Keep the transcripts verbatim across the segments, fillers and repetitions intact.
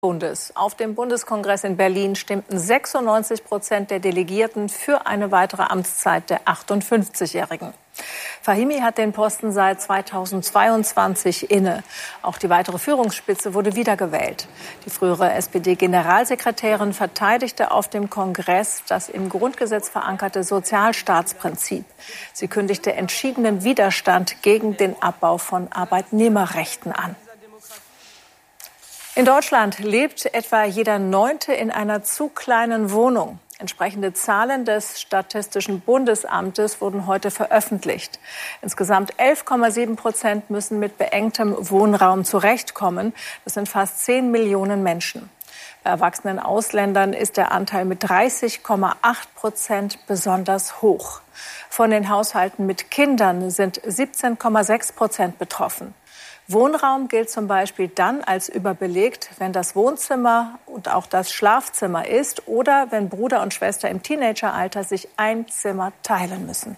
Bundes. Auf dem Bundeskongress in Berlin stimmten sechsundneunzig Prozent der Delegierten für eine weitere Amtszeit der achtundfünfzigjährigen. Fahimi hat den Posten seit zweitausendzweiundzwanzig inne. Auch die weitere Führungsspitze wurde wiedergewählt. Die frühere S P D-Generalsekretärin verteidigte auf dem Kongress das im Grundgesetz verankerte Sozialstaatsprinzip. Sie kündigte entschiedenen Widerstand gegen den Abbau von Arbeitnehmerrechten an. In Deutschland lebt etwa jeder Neunte in einer zu kleinen Wohnung. Entsprechende Zahlen des Statistischen Bundesamtes wurden heute veröffentlicht. Insgesamt elf Komma sieben Prozent müssen mit beengtem Wohnraum zurechtkommen. Das sind fast zehn Millionen Menschen. Bei erwachsenen Ausländern ist der Anteil mit dreißig Komma acht Prozent besonders hoch. Von den Haushalten mit Kindern sind siebzehn Komma sechs Prozent betroffen. Wohnraum gilt zum Beispiel dann als überbelegt, wenn das Wohnzimmer und auch das Schlafzimmer ist oder wenn Bruder und Schwester im Teenageralter sich ein Zimmer teilen müssen.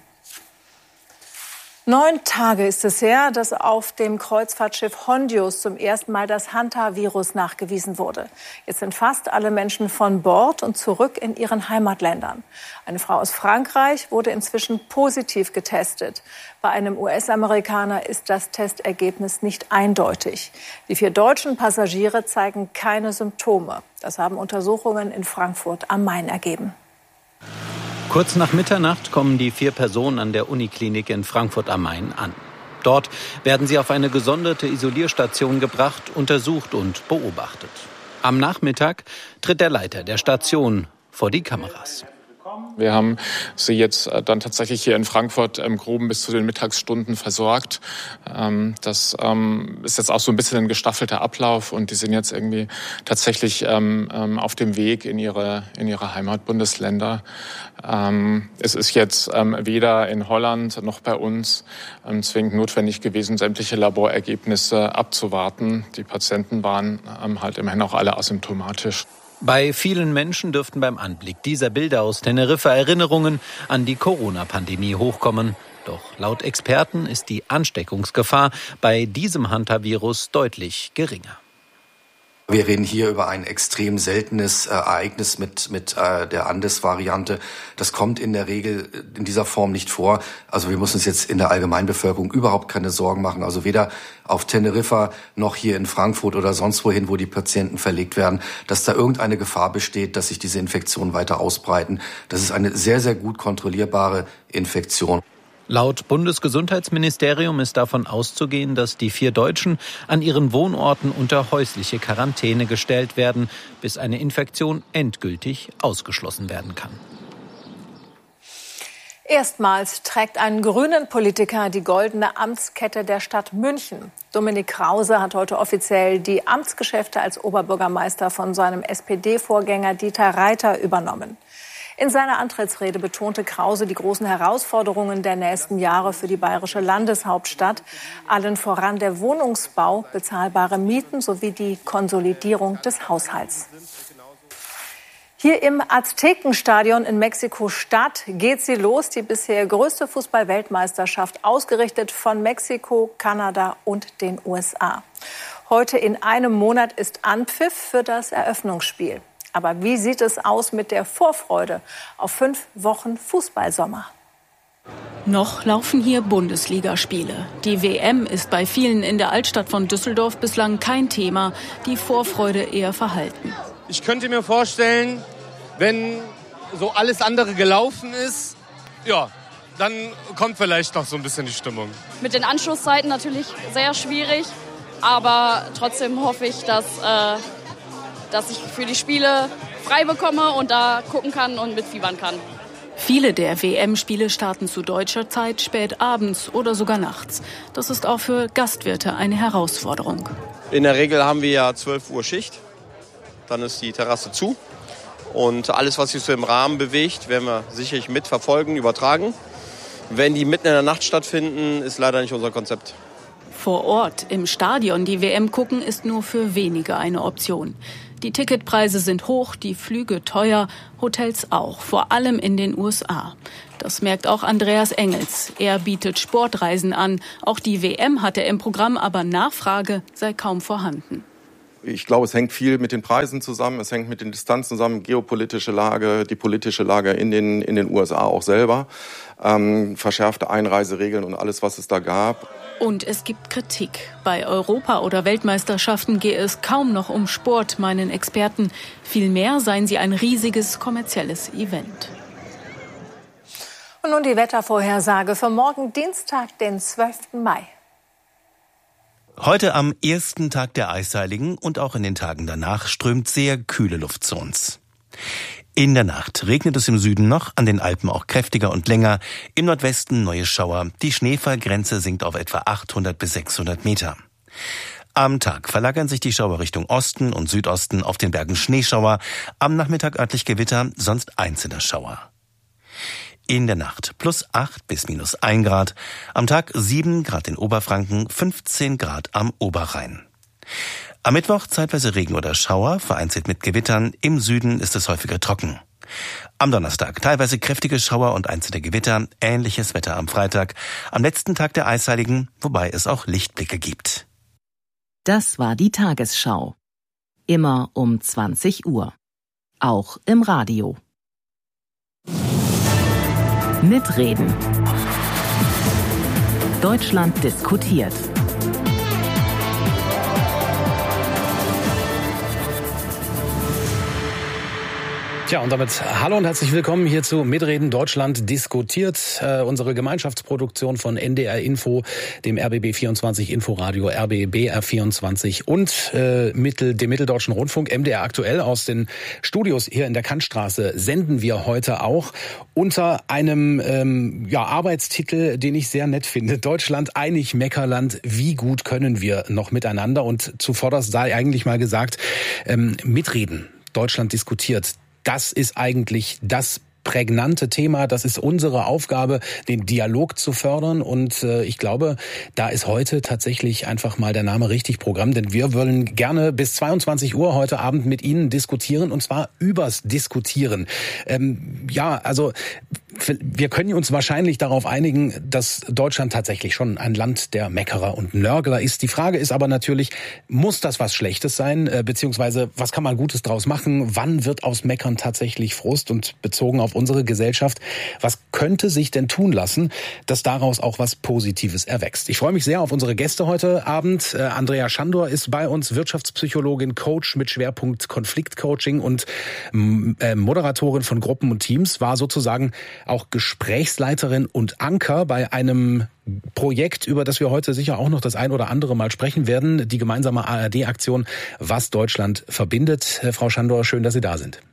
Neun Tage ist es her, dass auf dem Kreuzfahrtschiff Hondius zum ersten Mal das Hantavirus nachgewiesen wurde. Jetzt sind fast alle Menschen von Bord und zurück in ihren Heimatländern. Eine Frau aus Frankreich wurde inzwischen positiv getestet. Bei einem U S-Amerikaner ist das Testergebnis nicht eindeutig. Die vier deutschen Passagiere zeigen keine Symptome. Das haben Untersuchungen in Frankfurt am Main ergeben. Kurz nach Mitternacht kommen die vier Personen an der Uniklinik in Frankfurt am Main an. Dort werden sie auf eine gesonderte Isolierstation gebracht, untersucht und beobachtet. Am Nachmittag tritt der Leiter der Station vor die Kameras. Wir haben sie jetzt dann tatsächlich hier in Frankfurt im Groben bis zu den Mittagsstunden versorgt. Das ist jetzt auch so ein bisschen ein gestaffelter Ablauf und die sind jetzt irgendwie tatsächlich auf dem Weg in ihre, in ihre Heimatbundesländer. Es ist jetzt weder in Holland noch bei uns zwingend notwendig gewesen, sämtliche Laborergebnisse abzuwarten. Die Patienten waren halt immerhin auch alle asymptomatisch. Bei vielen Menschen dürften beim Anblick dieser Bilder aus Teneriffa Erinnerungen an die Corona-Pandemie hochkommen. Doch laut Experten ist die Ansteckungsgefahr bei diesem Hantavirus deutlich geringer. Wir reden hier über ein extrem seltenes äh, Ereignis mit mit äh, der Andes-Variante. Das kommt in der Regel in dieser Form nicht vor. Also wir müssen uns jetzt in der Allgemeinbevölkerung überhaupt keine Sorgen machen. Also weder auf Teneriffa noch hier in Frankfurt oder sonst wohin, wo die Patienten verlegt werden, dass da irgendeine Gefahr besteht, dass sich diese Infektionen weiter ausbreiten. Das ist eine sehr, sehr gut kontrollierbare Infektion. Laut Bundesgesundheitsministerium ist davon auszugehen, dass die vier Deutschen an ihren Wohnorten unter häusliche Quarantäne gestellt werden, bis eine Infektion endgültig ausgeschlossen werden kann. Erstmals trägt ein grünen Politiker die goldene Amtskette der Stadt München. Dominik Krause hat heute offiziell die Amtsgeschäfte als Oberbürgermeister von seinem S P D-Vorgänger Dieter Reiter übernommen. In seiner Antrittsrede betonte Krause die großen Herausforderungen der nächsten Jahre für die bayerische Landeshauptstadt, allen voran der Wohnungsbau, bezahlbare Mieten sowie die Konsolidierung des Haushalts. Hier im Aztekenstadion in Mexiko-Stadt geht sie los, die bisher größte Fußball-Weltmeisterschaft, ausgerichtet von Mexiko, Kanada und den U S A. Heute in einem Monat ist Anpfiff für das Eröffnungsspiel. Aber wie sieht es aus mit der Vorfreude auf fünf Wochen Fußballsommer? Noch laufen hier Bundesligaspiele. Die W M ist bei vielen in der Altstadt von Düsseldorf bislang kein Thema, die Vorfreude eher verhalten. Ich könnte mir vorstellen, wenn so alles andere gelaufen ist, ja, dann kommt vielleicht noch so ein bisschen die Stimmung. Mit den Anschlusszeiten natürlich sehr schwierig, aber trotzdem hoffe ich, dass... Äh dass ich für die Spiele frei bekomme und da gucken kann und mitfiebern kann. Viele der W M-Spiele starten zu deutscher Zeit spät abends oder sogar nachts. Das ist auch für Gastwirte eine Herausforderung. In der Regel haben wir ja zwölf Uhr Schicht, dann ist die Terrasse zu und alles, was sich so im Rahmen bewegt, werden wir sicherlich mitverfolgen, übertragen. Wenn die mitten in der Nacht stattfinden, ist leider nicht unser Konzept. Vor Ort im Stadion die W M gucken ist nur für wenige eine Option. Die Ticketpreise sind hoch, die Flüge teuer, Hotels auch, vor allem in den U S A. Das merkt auch Andreas Engels. Er bietet Sportreisen an. Auch die W M hat er im Programm, aber Nachfrage sei kaum vorhanden. Ich glaube, es hängt viel mit den Preisen zusammen, es hängt mit den Distanzen zusammen, geopolitische Lage, die politische Lage in den, in den U S A auch selber, ähm, verschärfte Einreiseregeln und alles, was es da gab. Und es gibt Kritik. Bei Europa- oder Weltmeisterschaften gehe es kaum noch um Sport, meinen Experten. Vielmehr seien sie ein riesiges kommerzielles Event. Und nun die Wettervorhersage für morgen Dienstag, den zwölften Mai. Heute am ersten Tag der Eisheiligen und auch in den Tagen danach strömt sehr kühle Luft zu uns. In der Nacht regnet es im Süden noch, an den Alpen auch kräftiger und länger, im Nordwesten neue Schauer. Die Schneefallgrenze sinkt auf etwa achthundert bis sechshundert Meter. Am Tag verlagern sich die Schauer Richtung Osten und Südosten, auf den Bergen Schneeschauer, am Nachmittag örtlich Gewitter, sonst einzelne Schauer. In der Nacht plus acht bis minus ein Grad, am Tag sieben Grad in Oberfranken, fünfzehn Grad am Oberrhein. Am Mittwoch zeitweise Regen oder Schauer, vereinzelt mit Gewittern, im Süden ist es häufiger trocken. Am Donnerstag teilweise kräftige Schauer und einzelne Gewitter, ähnliches Wetter am Freitag, am letzten Tag der Eisheiligen, wobei es auch Lichtblicke gibt. Das war die Tagesschau. Immer um zwanzig Uhr. Auch im Radio. Mitreden. Deutschland diskutiert. Tja, und damit hallo und herzlich willkommen hier zu Mitreden Deutschland diskutiert. Äh, unsere Gemeinschaftsproduktion von N D R Info, dem R B B vierundzwanzig Inforadio, R B B R vierundzwanzig und äh, Mittel, dem Mitteldeutschen Rundfunk, M D R aktuell aus den Studios hier in der Kantstraße senden wir heute auch unter einem ähm, ja, Arbeitstitel, den ich sehr nett finde. Deutschland einig, Meckerland, wie gut können wir noch miteinander? Und zuvorderst sei eigentlich mal gesagt, ähm, Mitreden Deutschland diskutiert. Das ist eigentlich das prägnante Thema. Das ist unsere Aufgabe, den Dialog zu fördern. Und äh, ich glaube, da ist heute tatsächlich einfach mal der Name richtig Programm. Denn wir wollen gerne bis zweiundzwanzig Uhr heute Abend mit Ihnen diskutieren. Und zwar übers Diskutieren. Ähm, ja, also wir können uns wahrscheinlich darauf einigen, dass Deutschland tatsächlich schon ein Land der Meckerer und Nörgler ist. Die Frage ist aber natürlich, muss das was Schlechtes sein? Äh, beziehungsweise, was kann man Gutes draus machen? Wann wird aus Meckern tatsächlich Frust? Und bezogen auf unsere Gesellschaft, was könnte sich denn tun lassen, dass daraus auch was Positives erwächst? Ich freue mich sehr auf unsere Gäste heute Abend. Äh, Andrea Schandor ist bei uns, Wirtschaftspsychologin, Coach mit Schwerpunkt Konfliktcoaching und äh, Moderatorin von Gruppen und Teams, war sozusagen auch Gesprächsleiterin und Anker bei einem Projekt, über das wir heute sicher auch noch das ein oder andere Mal sprechen werden, die gemeinsame A R D-Aktion Was Deutschland verbindet. Frau Schandor, schön, dass Sie da sind.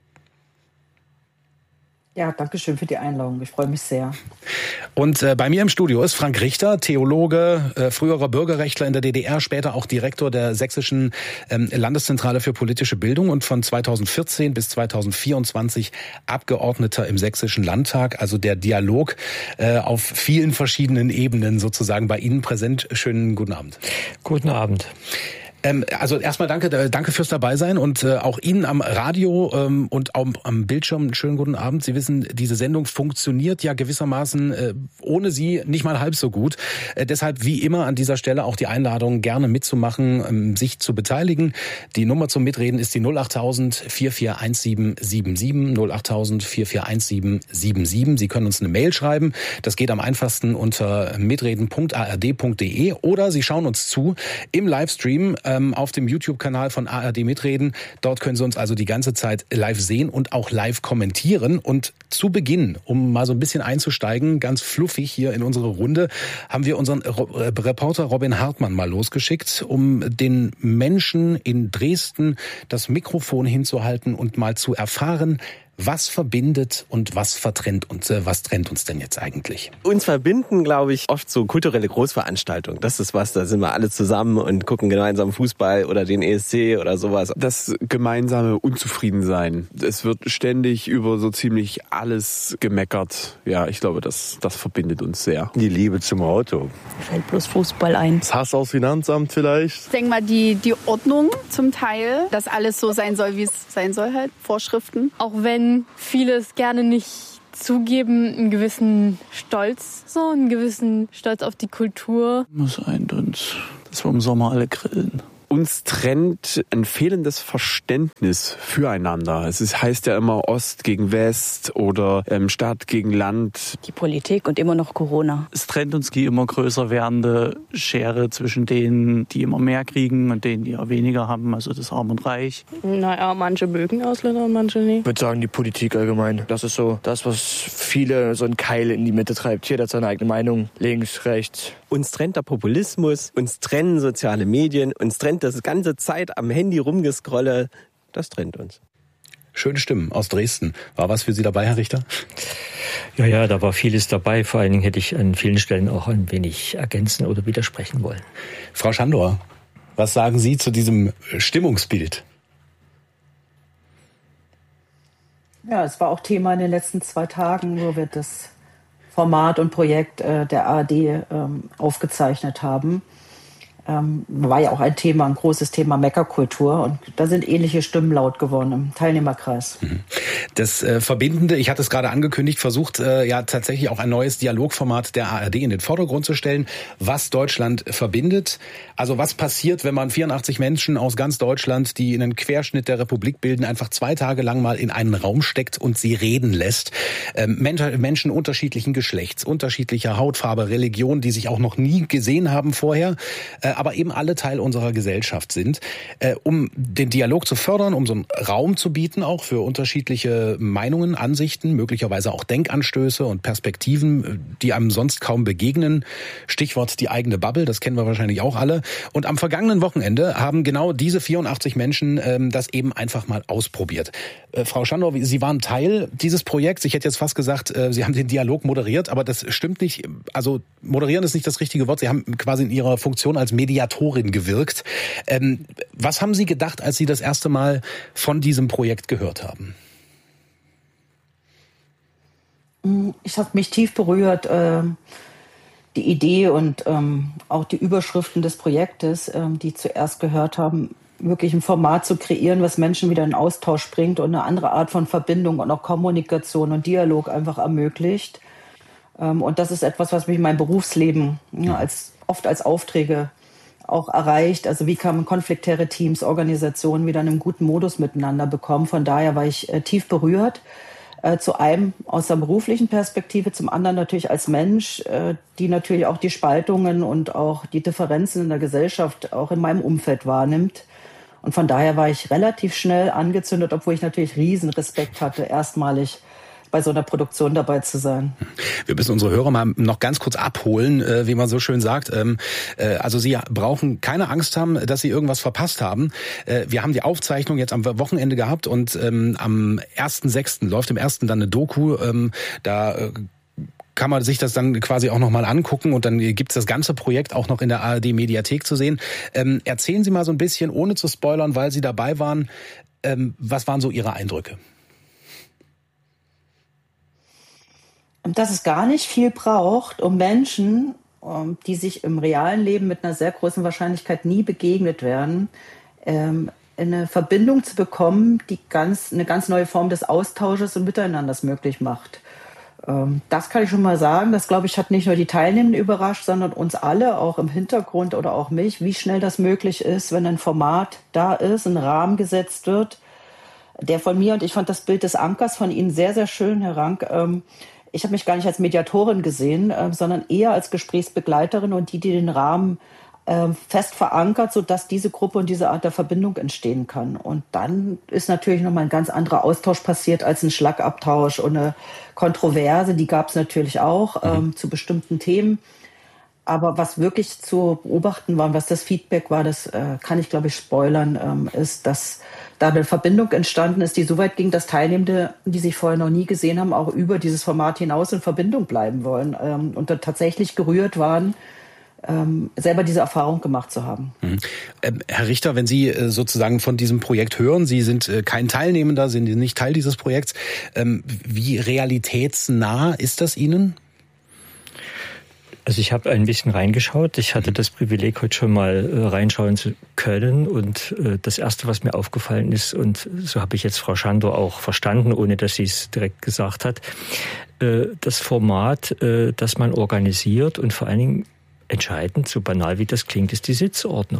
Ja, danke schön für die Einladung. Ich freue mich sehr. Und äh, bei mir im Studio ist Frank Richter, Theologe, äh, früherer Bürgerrechtler in der D D R, später auch Direktor der Sächsischen ähm, Landeszentrale für politische Bildung und von zweitausendvierzehn bis zweitausendvierundzwanzig Abgeordneter im Sächsischen Landtag. Also der Dialog äh, auf vielen verschiedenen Ebenen sozusagen bei Ihnen präsent. Schönen guten Abend. Guten Abend. Also erstmal danke, danke fürs Dabeisein und äh, auch Ihnen am Radio ähm, und auch am Bildschirm einen schönen guten Abend. Sie wissen, diese Sendung funktioniert ja gewissermaßen äh, ohne Sie nicht mal halb so gut. Äh, deshalb wie immer an dieser Stelle auch die Einladung, gerne mitzumachen, ähm, sich zu beteiligen. Die Nummer zum Mitreden ist die null achttausend vier vier eins sieben sieben sieben, null achttausend vier vier eins sieben sieben sieben. Sie können uns eine Mail schreiben. Das geht am einfachsten unter mitreden punkt a r d punkt d e oder Sie schauen uns zu im Livestream äh, auf dem YouTube-Kanal von A R D Mitreden. Dort können Sie uns also die ganze Zeit live sehen und auch live kommentieren. Und zu Beginn, um mal so ein bisschen einzusteigen, ganz fluffig hier in unsere Runde, haben wir unseren Reporter Robin Hartmann mal losgeschickt, um den Menschen in Dresden das Mikrofon hinzuhalten und mal zu erfahren, was verbindet und was vertrennt uns, äh, was trennt uns denn jetzt eigentlich? Uns verbinden, glaube ich, oft so kulturelle Großveranstaltungen. Das ist was, da sind wir alle zusammen und gucken gemeinsam Fußball oder den E S C oder sowas. Das gemeinsame Unzufriedensein. Es wird ständig über so ziemlich alles gemeckert. Ja, ich glaube, das, das verbindet uns sehr. Die Liebe zum Auto. Fällt bloß Fußball ein. Das Hass aufs Finanzamt vielleicht. Ich denke mal, die, die Ordnung zum Teil, dass alles so sein soll, wie es sein soll halt. Vorschriften. Auch wenn viele es gerne nicht zugeben, einen gewissen Stolz, so einen gewissen Stolz auf die Kultur. Muss ein, dass wir im Sommer alle grillen. Uns trennt ein fehlendes Verständnis füreinander. Es ist, heißt ja immer Ost gegen West oder ähm, Stadt gegen Land. Die Politik und immer noch Corona. Es trennt uns die immer größer werdende Schere zwischen denen, die immer mehr kriegen und denen, die ja weniger haben, also das Arm und Reich. Naja, manche mögen Ausländer und manche nicht. Ich würde sagen, die Politik allgemein. Das ist so das, was viele so einen Keil in die Mitte treibt. Jeder hat seine eigene Meinung. Links, rechts. Uns trennt der Populismus, uns trennen soziale Medien, uns trennt das ganze Zeit am Handy rumgescrolle. Das trennt uns. Schöne Stimmen aus Dresden. War was für Sie dabei, Herr Richter? Ja, ja, da war vieles dabei. Vor allen Dingen hätte ich an vielen Stellen auch ein wenig ergänzen oder widersprechen wollen. Frau Schandor, was sagen Sie zu diesem Stimmungsbild? Ja, es war auch Thema in den letzten zwei Tagen, wo wir das Format und Projekt äh, der A R D ähm, aufgezeichnet haben. Ähm, war ja auch ein Thema, ein großes Thema Meckerkultur. Und da sind ähnliche Stimmen laut geworden im Teilnehmerkreis. Das äh, Verbindende, ich hatte es gerade angekündigt, versucht äh, ja tatsächlich auch ein neues Dialogformat der A R D in den Vordergrund zu stellen, was Deutschland verbindet. Also was passiert, wenn man vierundachtzig Menschen aus ganz Deutschland, die einen Querschnitt der Republik bilden, einfach zwei Tage lang mal in einen Raum steckt und sie reden lässt. Ähm, Menschen, Menschen unterschiedlichen Geschlechts, unterschiedlicher Hautfarbe, Religion, die sich auch noch nie gesehen haben vorher, äh, aber eben alle Teil unserer Gesellschaft sind. Äh, um den Dialog zu fördern, um so einen Raum zu bieten, auch für unterschiedliche Meinungen, Ansichten, möglicherweise auch Denkanstöße und Perspektiven, die einem sonst kaum begegnen. Stichwort die eigene Bubble, das kennen wir wahrscheinlich auch alle. Und am vergangenen Wochenende haben genau diese vierundachtzig Menschen ähm, das eben einfach mal ausprobiert. Äh, Frau Schandor, Sie waren Teil dieses Projekts. Ich hätte jetzt fast gesagt, äh, Sie haben den Dialog moderiert, aber das stimmt nicht. Also moderieren ist nicht das richtige Wort. Sie haben quasi in Ihrer Funktion als Mediatorin gewirkt. Ähm, was haben Sie gedacht, als Sie das erste Mal von diesem Projekt gehört haben? Ich habe mich tief berührt, äh, die Idee und ähm, auch die Überschriften des Projektes, ähm, die zuerst gehört haben, wirklich ein Format zu kreieren, was Menschen wieder in Austausch bringt und eine andere Art von Verbindung und auch Kommunikation und Dialog einfach ermöglicht. Ähm, und das ist etwas, was mich in meinem Berufsleben ja, als, oft als Aufträge auch erreicht. Also wie kann man konfliktäre Teams, Organisationen wieder in einem guten Modus miteinander bekommen. Von daher war ich äh, tief berührt. Äh, zu einem aus der beruflichen Perspektive, zum anderen natürlich als Mensch, äh, die natürlich auch die Spaltungen und auch die Differenzen in der Gesellschaft auch in meinem Umfeld wahrnimmt. Und von daher war ich relativ schnell angezündet, obwohl ich natürlich riesen Respekt hatte, erstmalig bei so einer Produktion dabei zu sein. Wir müssen unsere Hörer mal noch ganz kurz abholen, äh, wie man so schön sagt. Ähm, äh, also Sie brauchen keine Angst haben, dass Sie irgendwas verpasst haben. Äh, wir haben die Aufzeichnung jetzt am Wochenende gehabt und ähm, am ersten sechsten läuft im ersten dann eine Doku. Ähm, da äh, kann man sich das dann quasi auch nochmal angucken und dann gibt's das ganze Projekt auch noch in der A R D-Mediathek zu sehen. Ähm, erzählen Sie mal so ein bisschen, ohne zu spoilern, weil Sie dabei waren, ähm, was waren so Ihre Eindrücke? Dass es gar nicht viel braucht, um Menschen, die sich im realen Leben mit einer sehr großen Wahrscheinlichkeit nie begegnet werden, eine Verbindung zu bekommen, die ganz, eine ganz neue Form des Austausches und Miteinanders möglich macht. Das kann ich schon mal sagen. Das, glaube ich, hat nicht nur die Teilnehmenden überrascht, sondern uns alle, auch im Hintergrund oder auch mich, wie schnell das möglich ist, wenn ein Format da ist, ein Rahmen gesetzt wird, der von mir, und ich fand das Bild des Ankers von Ihnen sehr, sehr schön, Herr Rank, ich habe mich gar nicht als Mediatorin gesehen, äh, sondern eher als Gesprächsbegleiterin und die, die den Rahmen äh, fest verankert, sodass diese Gruppe und diese Art der Verbindung entstehen kann. Und dann ist natürlich nochmal ein ganz anderer Austausch passiert als ein Schlagabtausch und eine Kontroverse, die gab es natürlich auch ähm, zu bestimmten Themen. Aber was wirklich zu beobachten war und was das Feedback war, das äh, kann ich, glaube ich, spoilern, ähm, ist, dass da eine Verbindung entstanden ist, die so weit ging, dass Teilnehmende, die sich vorher noch nie gesehen haben, auch über dieses Format hinaus in Verbindung bleiben wollen ähm, und da tatsächlich gerührt waren, ähm, selber diese Erfahrung gemacht zu haben. Mhm. Ähm, Herr Richter, wenn Sie äh, sozusagen von diesem Projekt hören, Sie sind äh, kein Teilnehmender, sind nicht Teil dieses Projekts, ähm, wie realitätsnah ist das Ihnen? Also ich habe ein bisschen reingeschaut. Ich hatte das Privileg, heute schon mal äh, reinschauen zu können. Und äh, das Erste, was mir aufgefallen ist, und so habe ich jetzt Frau Schandor auch verstanden, ohne dass sie es direkt gesagt hat, äh, das Format, äh, das man organisiert und vor allen Dingen entscheidend, so banal wie das klingt, ist die Sitzordnung.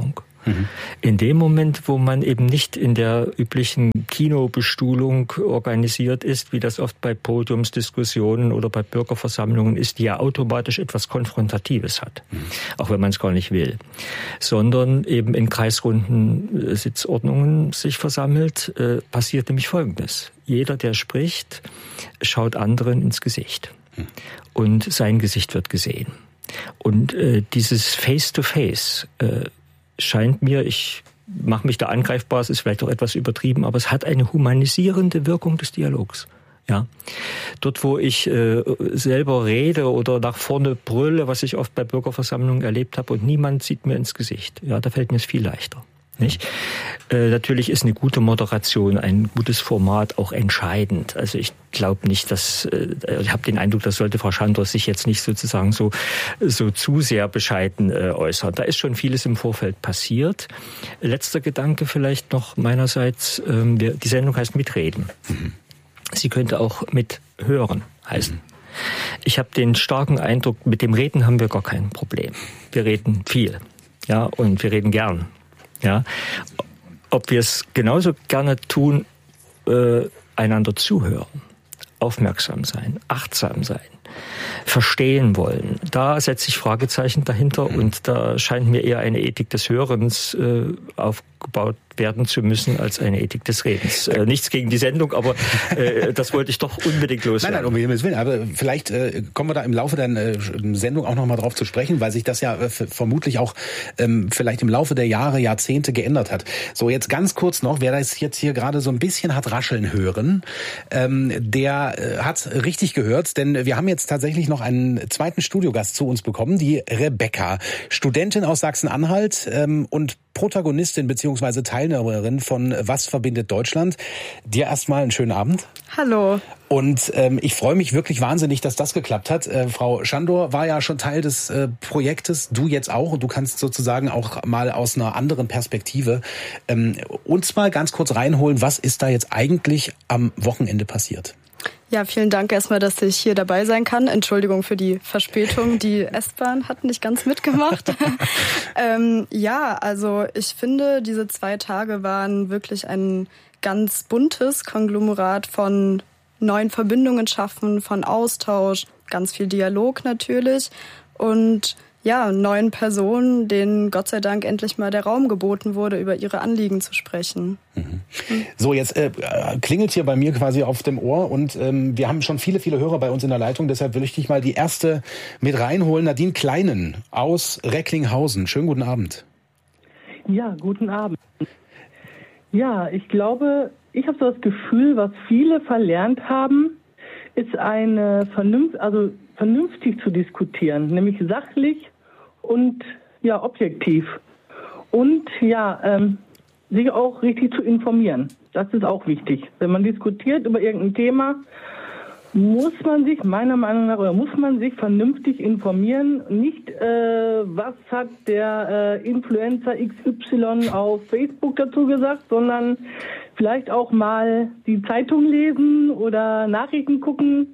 Mhm. In dem Moment, wo man eben nicht in der üblichen Kinobestuhlung organisiert ist, wie das oft bei Podiumsdiskussionen oder bei Bürgerversammlungen ist, die ja automatisch etwas Konfrontatives hat, mhm. auch wenn man es gar nicht will, sondern eben in kreisrunden Sitzordnungen sich versammelt, äh, passiert nämlich Folgendes. Jeder, der spricht, schaut anderen ins Gesicht. Mhm. Und sein Gesicht wird gesehen. Und äh, dieses Face-to-Face äh, scheint mir, ich mache mich da angreifbar, es ist vielleicht auch etwas übertrieben, aber es hat eine humanisierende Wirkung des Dialogs. Ja, dort, wo ich äh, selber rede oder nach vorne brülle, was ich oft bei Bürgerversammlungen erlebt habe, und niemand sieht mir ins Gesicht, ja, da fällt mir es viel leichter. Nicht? Äh, natürlich ist eine gute Moderation, ein gutes Format auch entscheidend. Also ich glaube nicht, dass, äh, ich habe den Eindruck, das sollte Frau Schandor sich jetzt nicht sozusagen so so zu sehr bescheiden äh, äußern. Da ist schon vieles im Vorfeld passiert. Letzter Gedanke vielleicht noch meinerseits, ähm, wir, die Sendung heißt Mitreden. Mhm. Sie könnte auch mithören heißen. Mhm. Ich habe den starken Eindruck, mit dem Reden haben wir gar kein Problem. Wir reden viel, ja, und wir reden gern. Ja, ob wir es genauso gerne tun, äh, einander zuhören, aufmerksam sein, achtsam sein, verstehen wollen, da setze ich Fragezeichen dahinter, mhm. und da scheint mir eher eine Ethik des Hörens äh, aufgebaut werden zu müssen als eine Ethik des Redens. Äh, nichts gegen die Sendung, aber äh, das wollte ich doch unbedingt loswerden. Nein, nein, um Himmels Willen. Aber vielleicht äh, kommen wir da im Laufe der äh, Sendung auch noch mal drauf zu sprechen, weil sich das ja äh, vermutlich auch ähm, vielleicht im Laufe der Jahre, Jahrzehnte geändert hat. So, jetzt ganz kurz noch, wer das jetzt hier gerade so ein bisschen hat rascheln hören, ähm, der äh, hat richtig gehört, denn wir haben jetzt tatsächlich noch einen zweiten Studiogast zu uns bekommen, die Rebecca, Studentin aus Sachsen-Anhalt ähm, und Protagonistin bzw. Teilnehmerin von Was verbindet Deutschland. Dir erstmal einen schönen Abend. Hallo. Und ähm, ich freue mich wirklich wahnsinnig, dass das geklappt hat. Äh, Frau Schandor war ja schon Teil des äh, Projektes, du jetzt auch. Und du kannst sozusagen auch mal aus einer anderen Perspektive ähm, uns mal ganz kurz reinholen, was ist da jetzt eigentlich am Wochenende passiert? Ja, vielen Dank erstmal, dass ich hier dabei sein kann. Entschuldigung für die Verspätung. Die S-Bahn hat nicht ganz mitgemacht. ähm, ja, also ich finde, diese zwei Tage waren wirklich ein ganz buntes Konglomerat von neuen Verbindungen schaffen, von Austausch, ganz viel Dialog natürlich und ja, neuen Personen, denen Gott sei Dank endlich mal der Raum geboten wurde, über ihre Anliegen zu sprechen. Mhm. So, jetzt äh, klingelt hier bei mir quasi auf dem Ohr und ähm, wir haben schon viele, viele Hörer bei uns in der Leitung, deshalb will ich dich mal die erste mit reinholen. Nadine Kleinen aus Recklinghausen. Schönen guten Abend. Ja, guten Abend. Ja, ich glaube, ich habe so das Gefühl, was viele verlernt haben, ist eine Vernunft, also vernünftig zu diskutieren, nämlich sachlich und ja objektiv und ja ähm, sich auch richtig zu informieren. Das ist auch wichtig. Wenn man diskutiert über irgendein Thema, muss man sich meiner Meinung nach oder muss man sich vernünftig informieren. Nicht äh, was hat der äh, Influencer X Y auf Facebook dazu gesagt, sondern vielleicht auch mal die Zeitung lesen oder Nachrichten gucken.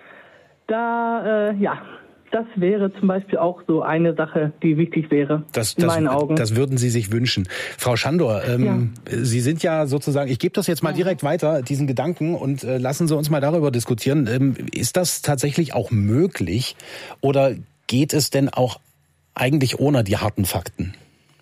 Da, äh, ja, das wäre zum Beispiel auch so eine Sache, die wichtig wäre, das, in das, meinen Augen. Das würden Sie sich wünschen. Frau Schandor, ähm, ja. Sie sind ja sozusagen, ich gebe das jetzt mal ja. direkt weiter, diesen Gedanken, und äh, lassen Sie uns mal darüber diskutieren. Ähm, ist das tatsächlich auch möglich oder geht es denn auch eigentlich ohne die harten Fakten?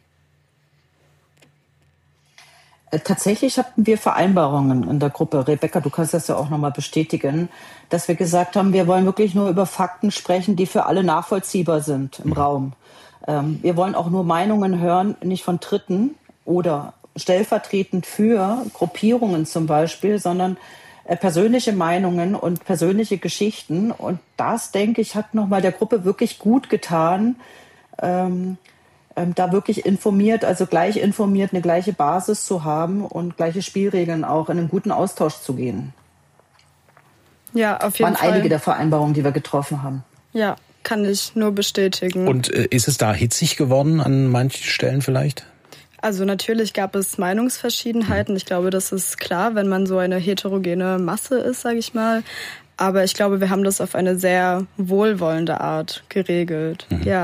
Tatsächlich hatten wir Vereinbarungen in der Gruppe. Rebecca, du kannst das ja auch nochmal bestätigen, dass wir gesagt haben, wir wollen wirklich nur über Fakten sprechen, die für alle nachvollziehbar sind im Raum. Ähm, wir wollen auch nur Meinungen hören, nicht von Dritten oder stellvertretend für Gruppierungen zum Beispiel, sondern äh, persönliche Meinungen und persönliche Geschichten. Und das, denke ich, hat nochmal der Gruppe wirklich gut getan, ähm, Ähm, da wirklich informiert, also gleich informiert, eine gleiche Basis zu haben und gleiche Spielregeln auch in einen guten Austausch zu gehen. Ja, auf jeden Fall. Fall. Waren einige der Vereinbarungen, die wir getroffen haben. Ja, kann ich nur bestätigen. Und äh, ist es da hitzig geworden an manchen Stellen vielleicht? Also natürlich gab es Meinungsverschiedenheiten. Ich glaube, das ist klar, wenn man so eine heterogene Masse ist, sage ich mal. Aber ich glaube, wir haben das auf eine sehr wohlwollende Art geregelt. Mhm. Ja.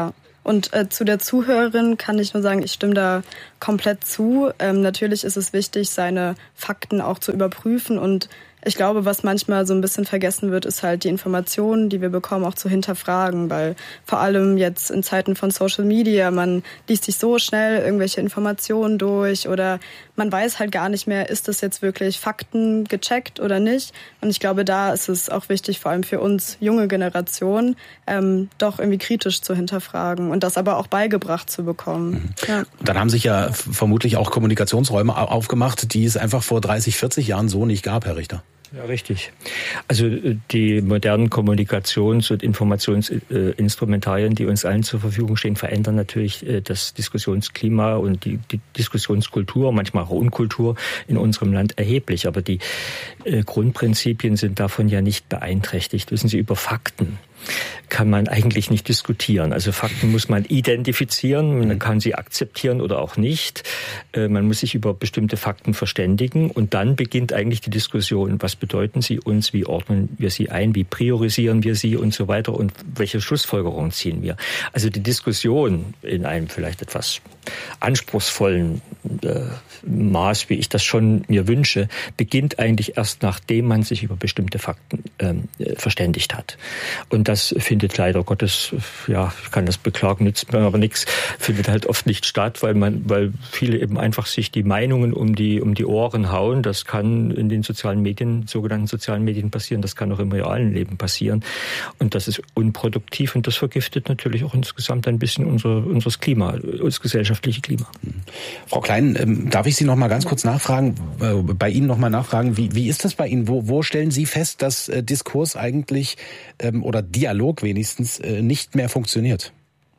Und äh, zu der Zuhörerin kann ich nur sagen, ich stimme da komplett zu. Ähm, natürlich ist es wichtig, seine Fakten auch zu überprüfen. Und ich glaube, was manchmal so ein bisschen vergessen wird, ist halt die Informationen, die wir bekommen, auch zu hinterfragen. Weil vor allem jetzt in Zeiten von Social Media, man liest sich so schnell irgendwelche Informationen durch oder man weiß halt gar nicht mehr, ist das jetzt wirklich Fakten gecheckt oder nicht. Und ich glaube, da ist es auch wichtig, vor allem für uns junge Generation, ähm, doch irgendwie kritisch zu hinterfragen und das aber auch beigebracht zu bekommen. Mhm. Ja. Dann haben sich ja vermutlich auch Kommunikationsräume aufgemacht, die es einfach vor dreißig, vierzig Jahren so nicht gab, Herr Richter. Ja, richtig. Also die modernen Kommunikations- und Informationsinstrumentarien, die uns allen zur Verfügung stehen, verändern natürlich das Diskussionsklima und die, die Diskussionskultur, manchmal auch Unkultur in unserem Land erheblich. Aber die äh, Grundprinzipien sind davon ja nicht beeinträchtigt. Wissen Sie, über Fakten kann man eigentlich nicht diskutieren. Also Fakten muss man identifizieren, man kann sie akzeptieren oder auch nicht. Man muss sich über bestimmte Fakten verständigen und dann beginnt eigentlich die Diskussion, was bedeuten sie uns, wie ordnen wir sie ein, wie priorisieren wir sie und so weiter und welche Schlussfolgerungen ziehen wir. Also die Diskussion in einem vielleicht etwas anspruchsvollen äh, Maß, wie ich das schon mir wünsche, beginnt eigentlich erst, nachdem man sich über bestimmte Fakten ähm, verständigt hat. Und das findet leider Gottes, ja, ich kann das beklagen, nützt mir aber nichts, findet halt oft nicht statt, weil man, weil viele eben einfach sich die Meinungen um die, um die Ohren hauen. Das kann in den sozialen Medien, sogenannten sozialen Medien passieren. Das kann auch im realen Leben passieren. Und das ist unproduktiv und das vergiftet natürlich auch insgesamt ein bisschen unser, unseres Klima, das gesellschaftliche Klima. Frau Klein, ähm, darf ich Sie noch mal ganz kurz nachfragen, äh, bei Ihnen noch mal nachfragen, wie, wie ist das bei Ihnen? Wo, wo stellen Sie fest, dass äh, Diskurs eigentlich ähm, oder Dialog wenigstens äh, nicht mehr funktioniert?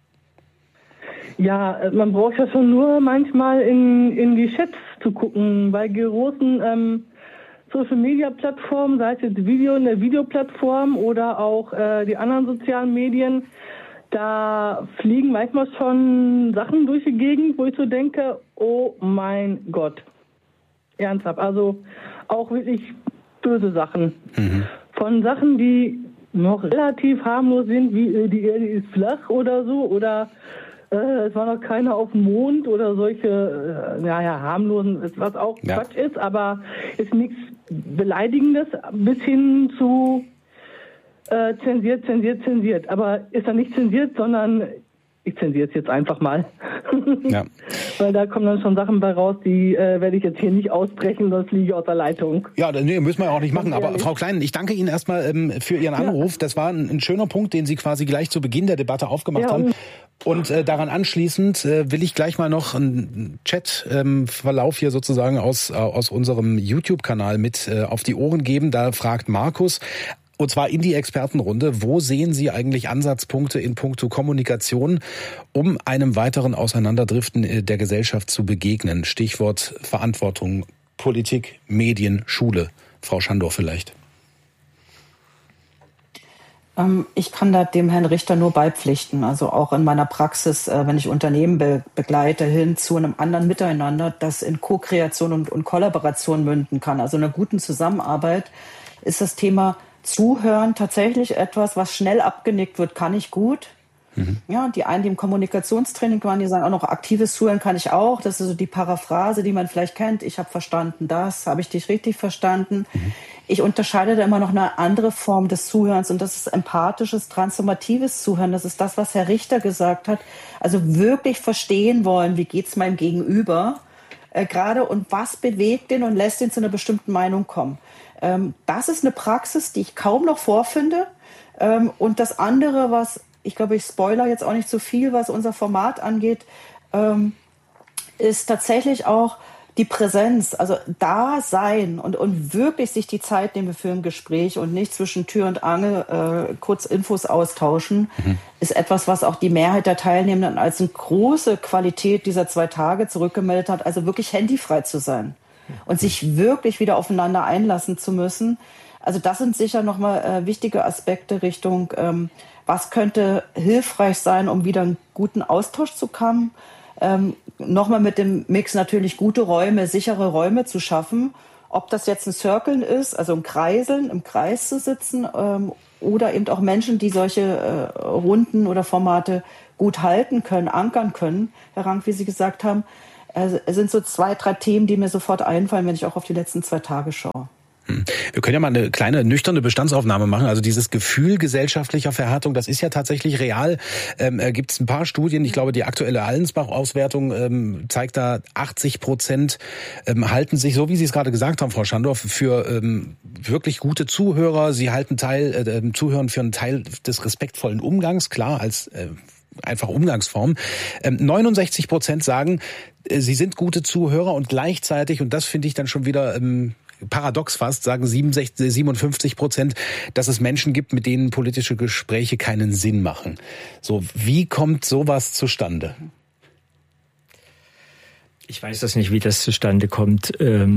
Ja, man braucht ja schon nur manchmal in, in die Chats zu gucken, bei großen ähm, Social-Media-Plattformen, sei es jetzt Video in der Videoplattform oder auch äh, die anderen sozialen Medien, da fliegen manchmal schon Sachen durch die Gegend, wo ich so denke, oh mein Gott, ernsthaft, also auch wirklich böse Sachen. Mhm. Von Sachen, die noch relativ harmlos sind, wie die Erde ist flach oder so, oder äh, es war noch keiner auf dem Mond oder solche, äh, naja, harmlosen, was auch ja. Quatsch ist, aber ist nichts Beleidigendes, bis hin zu äh, zensiert, zensiert, zensiert. Aber ist er nicht zensiert, sondern ich zensiere es jetzt einfach mal. Ja. Weil da kommen dann schon Sachen bei raus, die äh, werde ich jetzt hier nicht aussprechen, sonst liege ich aus der Leitung. Ja, nee, müssen wir ja auch nicht machen. Aber Frau Klein, ich danke Ihnen erstmal ähm, für Ihren Anruf. Ja. Das war ein, ein schöner Punkt, den Sie quasi gleich zu Beginn der Debatte aufgemacht ja, haben. Und äh, daran anschließend äh, will ich gleich mal noch einen Chat-Verlauf ähm, hier sozusagen aus, äh, aus unserem YouTube-Kanal mit äh, auf die Ohren geben. Da fragt Markus, und zwar in die Expertenrunde, wo sehen Sie eigentlich Ansatzpunkte in puncto Kommunikation, um einem weiteren Auseinanderdriften der Gesellschaft zu begegnen? Stichwort Verantwortung, Politik, Medien, Schule. Frau Schandor vielleicht. Ich kann da dem Herrn Richter nur beipflichten. Also auch in meiner Praxis, wenn ich Unternehmen be- begleite, hin zu einem anderen Miteinander, das in Co-Kreation und, und Kollaboration münden kann. Also in einer guten Zusammenarbeit ist das Thema Zuhören tatsächlich etwas, was schnell abgenickt wird, kann ich gut. Mhm. Ja, die einen, die im Kommunikationstraining waren, die sagen auch noch, aktives Zuhören kann ich auch. Das ist so die Paraphrase, die man vielleicht kennt. Ich habe verstanden das, habe ich dich richtig verstanden. Mhm. Ich unterscheide da immer noch eine andere Form des Zuhörens und das ist empathisches, transformatives Zuhören. Das ist das, was Herr Richter gesagt hat. Also wirklich verstehen wollen, wie geht's meinem Gegenüber äh, gerade und was bewegt den und lässt ihn zu einer bestimmten Meinung kommen. Ähm, das ist eine Praxis, die ich kaum noch vorfinde. Ähm, und das andere, was, ich glaube, ich spoiler jetzt auch nicht so viel, was unser Format angeht, ähm, ist tatsächlich auch die Präsenz, also da sein und, und wirklich sich die Zeit nehmen für ein Gespräch und nicht zwischen Tür und Angel äh, kurz Infos austauschen, mhm. ist etwas, was auch die Mehrheit der Teilnehmenden als eine große Qualität dieser zwei Tage zurückgemeldet hat, also wirklich handyfrei zu sein und sich wirklich wieder aufeinander einlassen zu müssen. Also das sind sicher nochmal äh, wichtige Aspekte Richtung, ähm, was könnte hilfreich sein, um wieder einen guten Austausch zu kommen. Ähm, nochmal mit dem Mix natürlich gute Räume, sichere Räume zu schaffen. Ob das jetzt ein Cirkeln ist, also ein Kreiseln, im Kreis zu sitzen, ähm, oder eben auch Menschen, die solche äh, Runden oder Formate gut halten können, ankern können, Herr Rank, wie Sie gesagt haben, es sind so zwei, drei Themen, die mir sofort einfallen, wenn ich auch auf die letzten zwei Tage schaue. Wir können ja mal eine kleine nüchterne Bestandsaufnahme machen. Also dieses Gefühl gesellschaftlicher Verhärtung, das ist ja tatsächlich real. Ähm, äh, gibt es ein paar Studien. Ich glaube, die aktuelle Allensbach-Auswertung ähm, zeigt da, achtzig Prozent ähm, halten sich, so wie Sie es gerade gesagt haben, Frau Schandorf, für ähm, wirklich gute Zuhörer. Sie halten Teil, äh, Zuhören für einen Teil des respektvollen Umgangs, klar, als äh, einfach Umgangsform. Ähm, neunundsechzig Prozent sagen, äh, sie sind gute Zuhörer und gleichzeitig, und das finde ich dann schon wieder ähm, paradox fast, sagen siebenundsechzig, siebenundfünfzig Prozent, dass es Menschen gibt, mit denen politische Gespräche keinen Sinn machen. So, wie kommt sowas zustande? Ich weiß das nicht, wie das zustande kommt.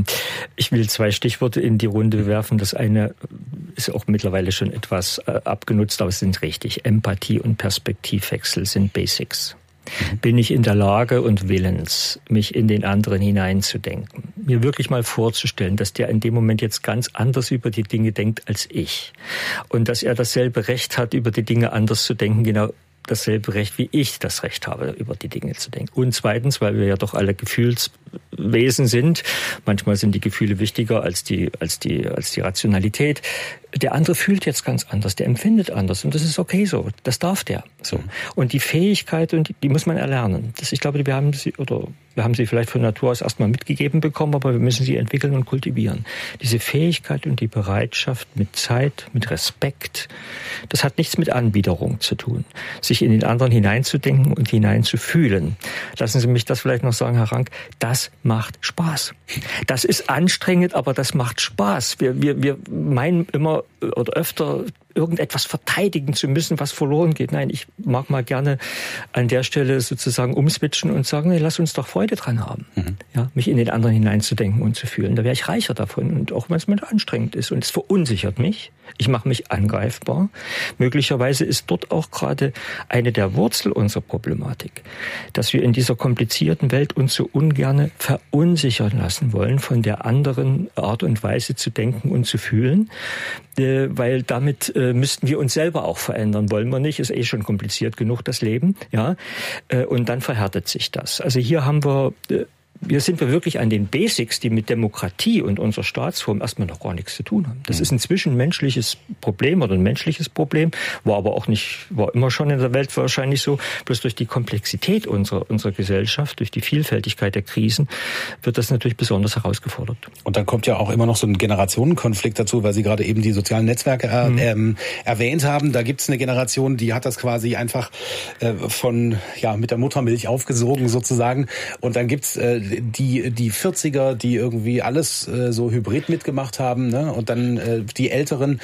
Ich will zwei Stichworte in die Runde werfen. Das eine ist auch mittlerweile schon etwas abgenutzt, aber es sind richtig. Empathie und Perspektivwechsel sind Basics. Bin ich in der Lage und willens, mich in den anderen hineinzudenken, mir wirklich mal vorzustellen, dass der in dem Moment jetzt ganz anders über die Dinge denkt als ich und dass er dasselbe Recht hat, über die Dinge anders zu denken, genau dasselbe Recht, wie ich das Recht habe, über die Dinge zu denken. Und zweitens, weil wir ja doch alle Gefühlswesen sind, manchmal sind die Gefühle wichtiger als die, als die, als die Rationalität. Der andere fühlt jetzt ganz anders, der empfindet anders und das ist okay so, das darf der so. Und die Fähigkeit, und die, die muss man erlernen. Das, ich glaube, wir haben sie, oder wir haben sie vielleicht von Natur aus erstmal mitgegeben bekommen, aber wir müssen sie entwickeln und kultivieren. Diese Fähigkeit und die Bereitschaft mit Zeit, mit Respekt, das hat nichts mit Anbiederung zu tun. Sich in den anderen hineinzudenken und hineinzufühlen. Lassen Sie mich das vielleicht noch sagen, Herr Rank, das macht Spaß. Das ist anstrengend, aber das macht Spaß. Wir, wir, wir meinen immer oder öfter, irgendetwas verteidigen zu müssen, was verloren geht. Nein, ich mag mal gerne an der Stelle sozusagen umswitchen und sagen, nee, lass uns doch Freude dran haben. Mhm. Ja, mich in den anderen hineinzudenken und zu fühlen. Da wäre ich reicher davon. Und auch wenn es mir anstrengend ist. Und es verunsichert mich. Ich mache mich angreifbar. Möglicherweise ist dort auch gerade eine der Wurzel unserer Problematik, dass wir in dieser komplizierten Welt uns so ungerne verunsichern lassen wollen von der anderen Art und Weise zu denken und zu fühlen, äh, weil damit äh, müssten wir uns selber auch verändern. Wollen wir nicht, ist eh schon kompliziert genug, das Leben. Ja, äh, und dann verhärtet sich das. Also hier haben wir... Äh, Hier sind wir wirklich an den Basics, die mit Demokratie und unserer Staatsform erstmal noch gar nichts zu tun haben. Das ist ein zwischenmenschliches Problem oder ein menschliches Problem, war aber auch nicht, war immer schon in der Welt wahrscheinlich so. Bloß durch die Komplexität unserer, unserer Gesellschaft, durch die Vielfältigkeit der Krisen, wird das natürlich besonders herausgefordert. Und dann kommt ja auch immer noch so ein Generationenkonflikt dazu, weil Sie gerade eben die sozialen Netzwerke äh, mhm. ähm, erwähnt haben. Da gibt es eine Generation, die hat das quasi einfach äh, von, ja, mit der Muttermilch aufgesogen sozusagen. Und dann gibt's äh, die die vierziger, die irgendwie alles äh, so hybrid mitgemacht haben, ne? Und dann äh, die Älteren.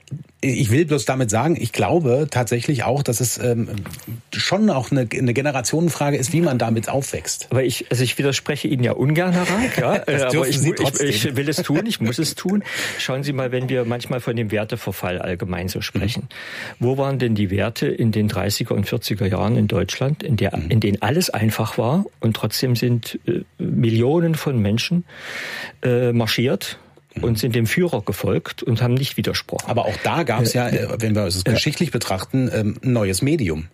Ich will bloß damit sagen, ich glaube tatsächlich auch, dass es ähm, schon auch eine, eine Generationenfrage ist, wie man damit aufwächst. Aber ich, also ich widerspreche Ihnen ja ungern, Herr Rank, ja, das aber ich, Sie ich, ich will es tun, ich muss es tun. Schauen Sie mal, wenn wir manchmal von dem Werteverfall allgemein so sprechen. Mhm. Wo waren denn die Werte in den dreißiger und vierziger Jahren in Deutschland, in der, mhm. in denen alles einfach war und trotzdem sind äh, Millionen von Menschen äh, marschiert und sind dem Führer gefolgt und haben nicht widersprochen. Aber auch da gab es ja, wenn wir es geschichtlich betrachten, ein neues Medium.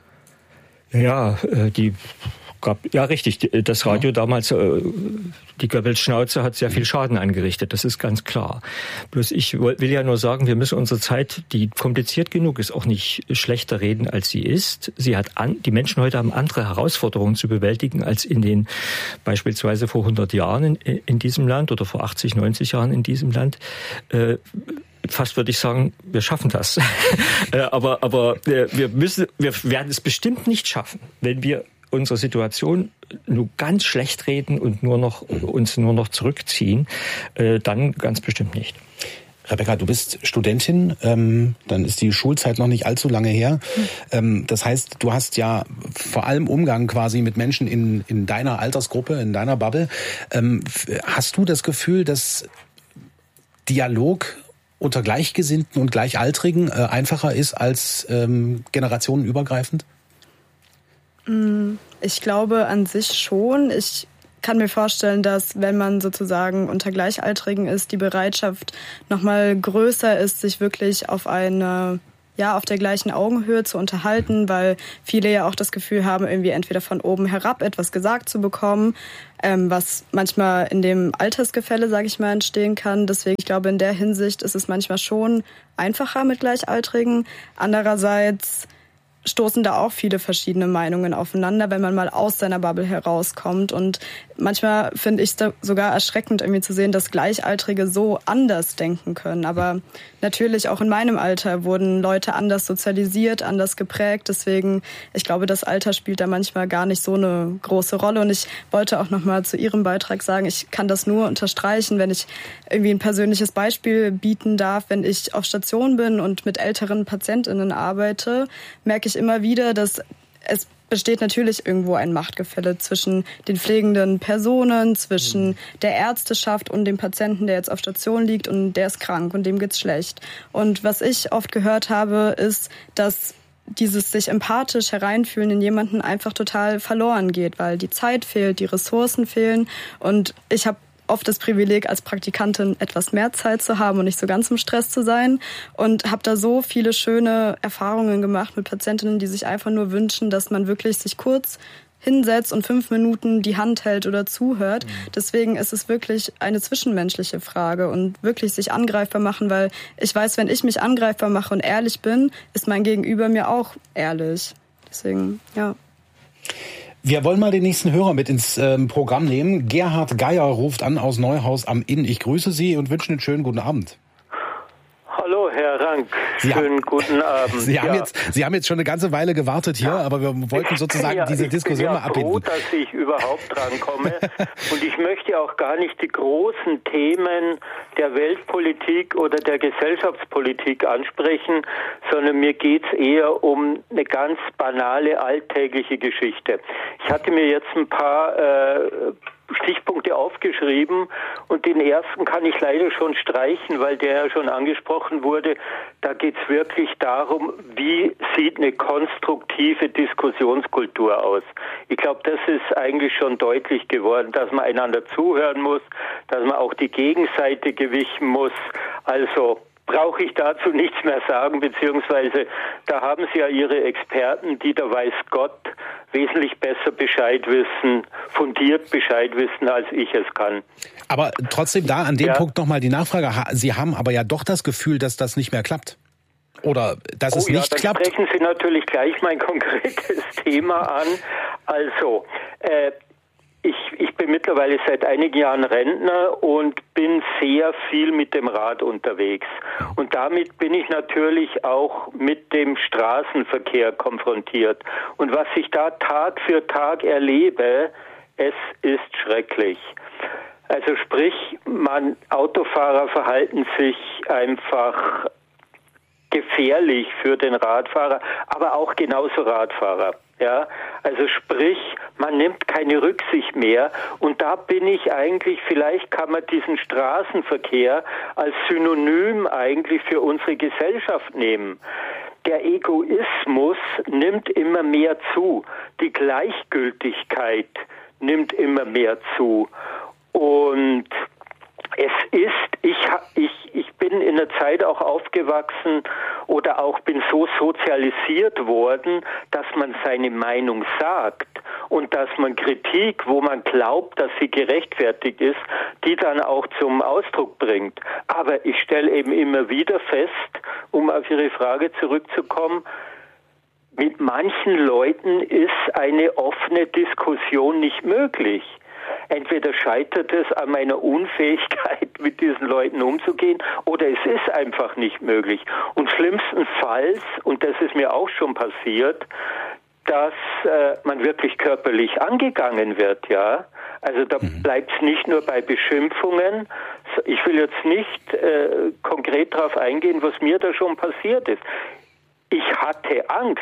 Ja, die gab, ja richtig, das Radio ja. damals, die Goebbels-Schnauze hat sehr viel Schaden angerichtet, das ist ganz klar. Bloß ich will ja nur sagen, wir müssen unsere Zeit, die kompliziert genug ist, auch nicht schlechter reden, als sie ist. Sie hat an, die Menschen heute haben andere Herausforderungen zu bewältigen als in den, beispielsweise vor hundert Jahren in, in diesem Land oder vor achtzig, neunzig Jahren in diesem Land. Äh, Fast würde ich sagen, wir schaffen das. aber aber wir müssen, wir werden es bestimmt nicht schaffen, wenn wir unsere Situation nur ganz schlecht reden und nur noch uns nur noch zurückziehen, äh, dann ganz bestimmt nicht. Rebecca, du bist Studentin, ähm, dann ist die Schulzeit noch nicht allzu lange her. Ähm, das heißt, du hast ja vor allem Umgang quasi mit Menschen in, in deiner Altersgruppe, in deiner Bubble. Ähm, hast du das Gefühl, dass Dialog unter Gleichgesinnten und Gleichaltrigen äh, einfacher ist als ähm, generationenübergreifend? Ich glaube an sich schon. Ich kann mir vorstellen, dass wenn man sozusagen unter Gleichaltrigen ist, die Bereitschaft nochmal größer ist, sich wirklich auf eine ja auf der gleichen Augenhöhe zu unterhalten, weil viele ja auch das Gefühl haben, irgendwie entweder von oben herab etwas gesagt zu bekommen, ähm, was manchmal in dem Altersgefälle, sage ich mal, entstehen kann. Deswegen, ich glaube, in der Hinsicht ist es manchmal schon einfacher mit Gleichaltrigen. Andererseits stoßen da auch viele verschiedene Meinungen aufeinander, wenn man mal aus seiner Bubble herauskommt. Und manchmal finde ich es da sogar erschreckend, irgendwie zu sehen, dass Gleichaltrige so anders denken können. Aber natürlich auch in meinem Alter wurden Leute anders sozialisiert, anders geprägt. Deswegen, ich glaube, das Alter spielt da manchmal gar nicht so eine große Rolle. Und ich wollte auch noch mal zu Ihrem Beitrag sagen, ich kann das nur unterstreichen, wenn ich irgendwie ein persönliches Beispiel bieten darf. Wenn ich auf Station bin und mit älteren PatientInnen arbeite, merke ich immer wieder, dass es besteht natürlich irgendwo ein Machtgefälle zwischen den pflegenden Personen, zwischen mhm. der Ärzteschaft und dem Patienten, der jetzt auf Station liegt und der ist krank und dem geht's schlecht. Und was ich oft gehört habe, ist, dass dieses sich empathisch hereinfühlen in jemanden einfach total verloren geht, weil die Zeit fehlt, die Ressourcen fehlen. Und ich habe oft das Privileg, als Praktikantin etwas mehr Zeit zu haben und nicht so ganz im Stress zu sein. Und habe da so viele schöne Erfahrungen gemacht mit Patientinnen, die sich einfach nur wünschen, dass man wirklich sich kurz hinsetzt und fünf Minuten die Hand hält oder zuhört. Deswegen ist es wirklich eine zwischenmenschliche Frage und wirklich sich angreifbar machen, weil ich weiß, wenn ich mich angreifbar mache und ehrlich bin, ist mein Gegenüber mir auch ehrlich. Deswegen, ja. Wir wollen mal den nächsten Hörer mit ins ähm, Programm nehmen. Gerhard Geier ruft an aus Neuhaus am Inn. Ich grüße Sie und wünsche einen schönen guten Abend. Hallo, Herr Rank. Sie Schönen haben, guten Abend. Sie haben, ja. jetzt, Sie haben jetzt schon eine ganze Weile gewartet hier, aber wir wollten sozusagen ja, diese Diskussion ja mal abbinden. Ich bin ja froh, dass ich überhaupt drankomme. Und ich möchte auch gar nicht die großen Themen der Weltpolitik oder der Gesellschaftspolitik ansprechen, sondern mir geht's eher um eine ganz banale, alltägliche Geschichte. Ich hatte mir jetzt ein paar äh, Stichpunkte aufgeschrieben und den ersten kann ich leider schon streichen, weil der ja schon angesprochen wurde. Da geht es wirklich darum, wie sieht eine konstruktive Diskussionskultur aus. Ich glaube, das ist eigentlich schon deutlich geworden, dass man einander zuhören muss, dass man auch die Gegenseite gewichten muss. Also brauche ich dazu nichts mehr sagen, beziehungsweise da haben Sie ja Ihre Experten, die da weiß Gott wesentlich besser Bescheid wissen, fundiert Bescheid wissen, als ich es kann. Aber trotzdem da an dem ja. Punkt nochmal die Nachfrage. Sie haben aber ja doch das Gefühl, dass das nicht mehr klappt. Oder dass oh, es ja, nicht dann klappt. Sprechen Sie natürlich gleich mein konkretes Thema an. Also, äh, Ich, ich bin mittlerweile seit einigen Jahren Rentner und bin sehr viel mit dem Rad unterwegs. Und damit bin ich natürlich auch mit dem Straßenverkehr konfrontiert. Und was ich da Tag für Tag erlebe, es ist schrecklich. Also sprich, man, Autofahrer verhalten sich einfach gefährlich für den Radfahrer, aber auch genauso Radfahrer. Ja, also sprich, man nimmt keine Rücksicht mehr und da bin ich eigentlich, vielleicht kann man diesen Straßenverkehr als Synonym eigentlich für unsere Gesellschaft nehmen. Der Egoismus nimmt immer mehr zu, die Gleichgültigkeit nimmt immer mehr zu und es ist, ich, ich, ich bin in der Zeit auch aufgewachsen oder auch bin so sozialisiert worden, dass man seine Meinung sagt und dass man Kritik, wo man glaubt, dass sie gerechtfertigt ist, die dann auch zum Ausdruck bringt. Aber ich stelle eben immer wieder fest, um auf Ihre Frage zurückzukommen, mit manchen Leuten ist eine offene Diskussion nicht möglich. Entweder scheitert es an meiner Unfähigkeit, mit diesen Leuten umzugehen, oder es ist einfach nicht möglich. Und schlimmstenfalls, und das ist mir auch schon passiert, dass äh, man wirklich körperlich angegangen wird, ja. Also da mhm. bleibt es nicht nur bei Beschimpfungen. Ich will jetzt nicht äh, konkret darauf eingehen, was mir da schon passiert ist. Ich hatte Angst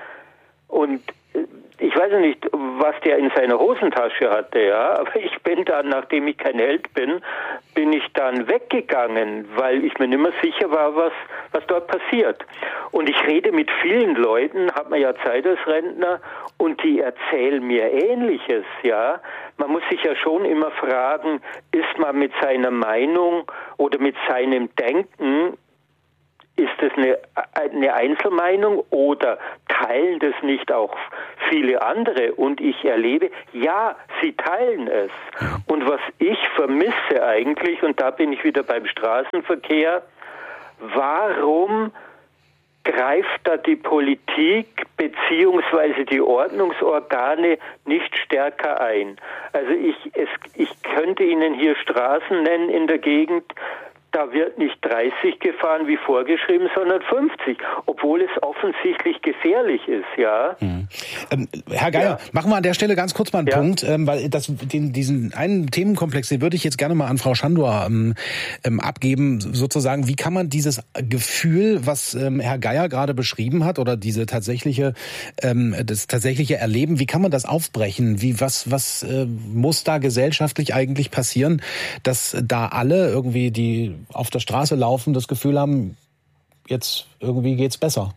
und ich weiß nicht, was der in seiner Hosentasche hatte, ja, aber ich bin dann, nachdem ich kein Held bin, bin ich dann weggegangen, weil ich mir nicht mehr sicher war, was, was dort passiert. Und ich rede mit vielen Leuten, hat man ja Zeit als Rentner, und die erzählen mir Ähnliches, ja. Man muss sich ja schon immer fragen, ist man mit seiner Meinung oder mit seinem Denken ist das eine, eine Einzelmeinung oder teilen das nicht auch viele andere? Und ich erlebe, ja, sie teilen es. Und was ich vermisse eigentlich, und da bin ich wieder beim Straßenverkehr, warum greift da die Politik beziehungsweise die Ordnungsorgane nicht stärker ein? Also ich, es, ich könnte Ihnen hier Straßen nennen in der Gegend, da wird nicht dreißig gefahren wie vorgeschrieben, sondern fünfzig, obwohl es offensichtlich gefährlich ist, ja. Mhm. Ähm, Herr Geier, ja. machen wir an der Stelle ganz kurz mal einen ja. Punkt, ähm, weil das, den, diesen einen Themenkomplex, den würde ich jetzt gerne mal an Frau Schandor ähm, ähm, abgeben, sozusagen, wie kann man dieses Gefühl, was ähm, Herr Geier gerade beschrieben hat, oder diese tatsächliche, ähm, das tatsächliche Erleben, wie kann man das aufbrechen? Wie, was, was äh, muss da gesellschaftlich eigentlich passieren, dass da alle irgendwie die auf der Straße laufen, das Gefühl haben, jetzt irgendwie geht's besser?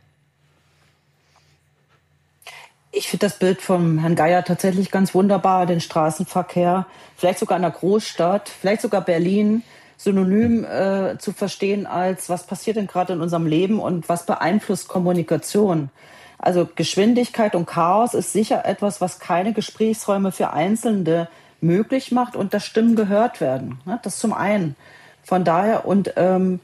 Ich finde das Bild vom Herrn Geier tatsächlich ganz wunderbar, den Straßenverkehr, vielleicht sogar in einer Großstadt, vielleicht sogar Berlin, synonym äh, zu verstehen als, was passiert denn gerade in unserem Leben und was beeinflusst Kommunikation. Also Geschwindigkeit und Chaos ist sicher etwas, was keine Gesprächsräume für Einzelne möglich macht und dass Stimmen gehört werden. Das zum einen. Von daher und ähm,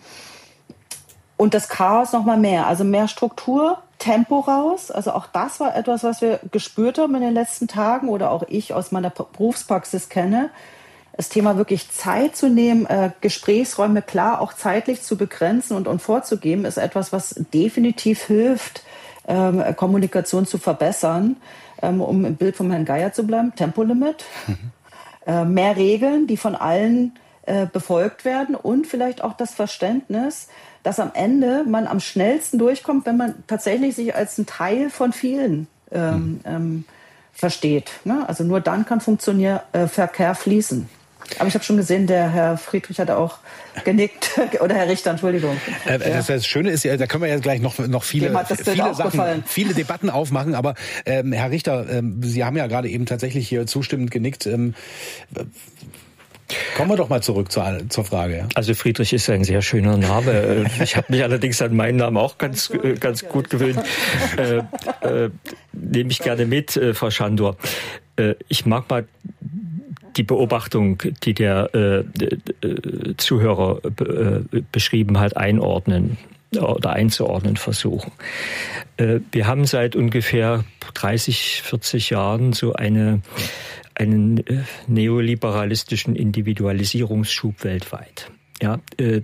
und das Chaos noch mal mehr, also mehr Struktur, Tempo raus. Also auch das war etwas, was wir gespürt haben in den letzten Tagen oder auch ich aus meiner Berufspraxis kenne. Das Thema wirklich Zeit zu nehmen, äh, Gesprächsräume klar auch zeitlich zu begrenzen und, und vorzugeben, ist etwas, was definitiv hilft, ähm, Kommunikation zu verbessern. Ähm, um im Bild von Herrn Geier zu bleiben, Tempolimit, mhm. äh, mehr Regeln, die von allen befolgt werden und vielleicht auch das Verständnis, dass am Ende man am schnellsten durchkommt, wenn man tatsächlich sich als ein Teil von vielen ähm, ähm, versteht. Ne? Also nur dann kann Funktionier, äh, Verkehr fließen. Aber ich habe schon gesehen, der Herr Friedrich hat auch genickt. Oder Herr Richter, Entschuldigung. Äh, das, das Schöne ist, da können wir ja gleich noch, noch viele, viele Sachen, viele Debatten aufmachen. Aber ähm, Herr Richter, ähm, Sie haben ja gerade eben tatsächlich hier zustimmend genickt. Ähm, Kommen wir doch mal zurück zur, zur Frage. Ja. Also Friedrich ist ein sehr schöner Name. Ich habe mich allerdings an meinen Namen auch ganz ganz gut gewöhnt. Äh, äh, nehme ich gerne mit, äh, Frau Schandor. Äh, ich mag mal die Beobachtung, die der äh, äh, Zuhörer äh, beschrieben hat, einordnen oder einzuordnen versuchen. Äh, wir haben seit ungefähr dreißig, vierzig Jahren so eine einen äh, neoliberalistischen Individualisierungsschub weltweit. Ja, äh,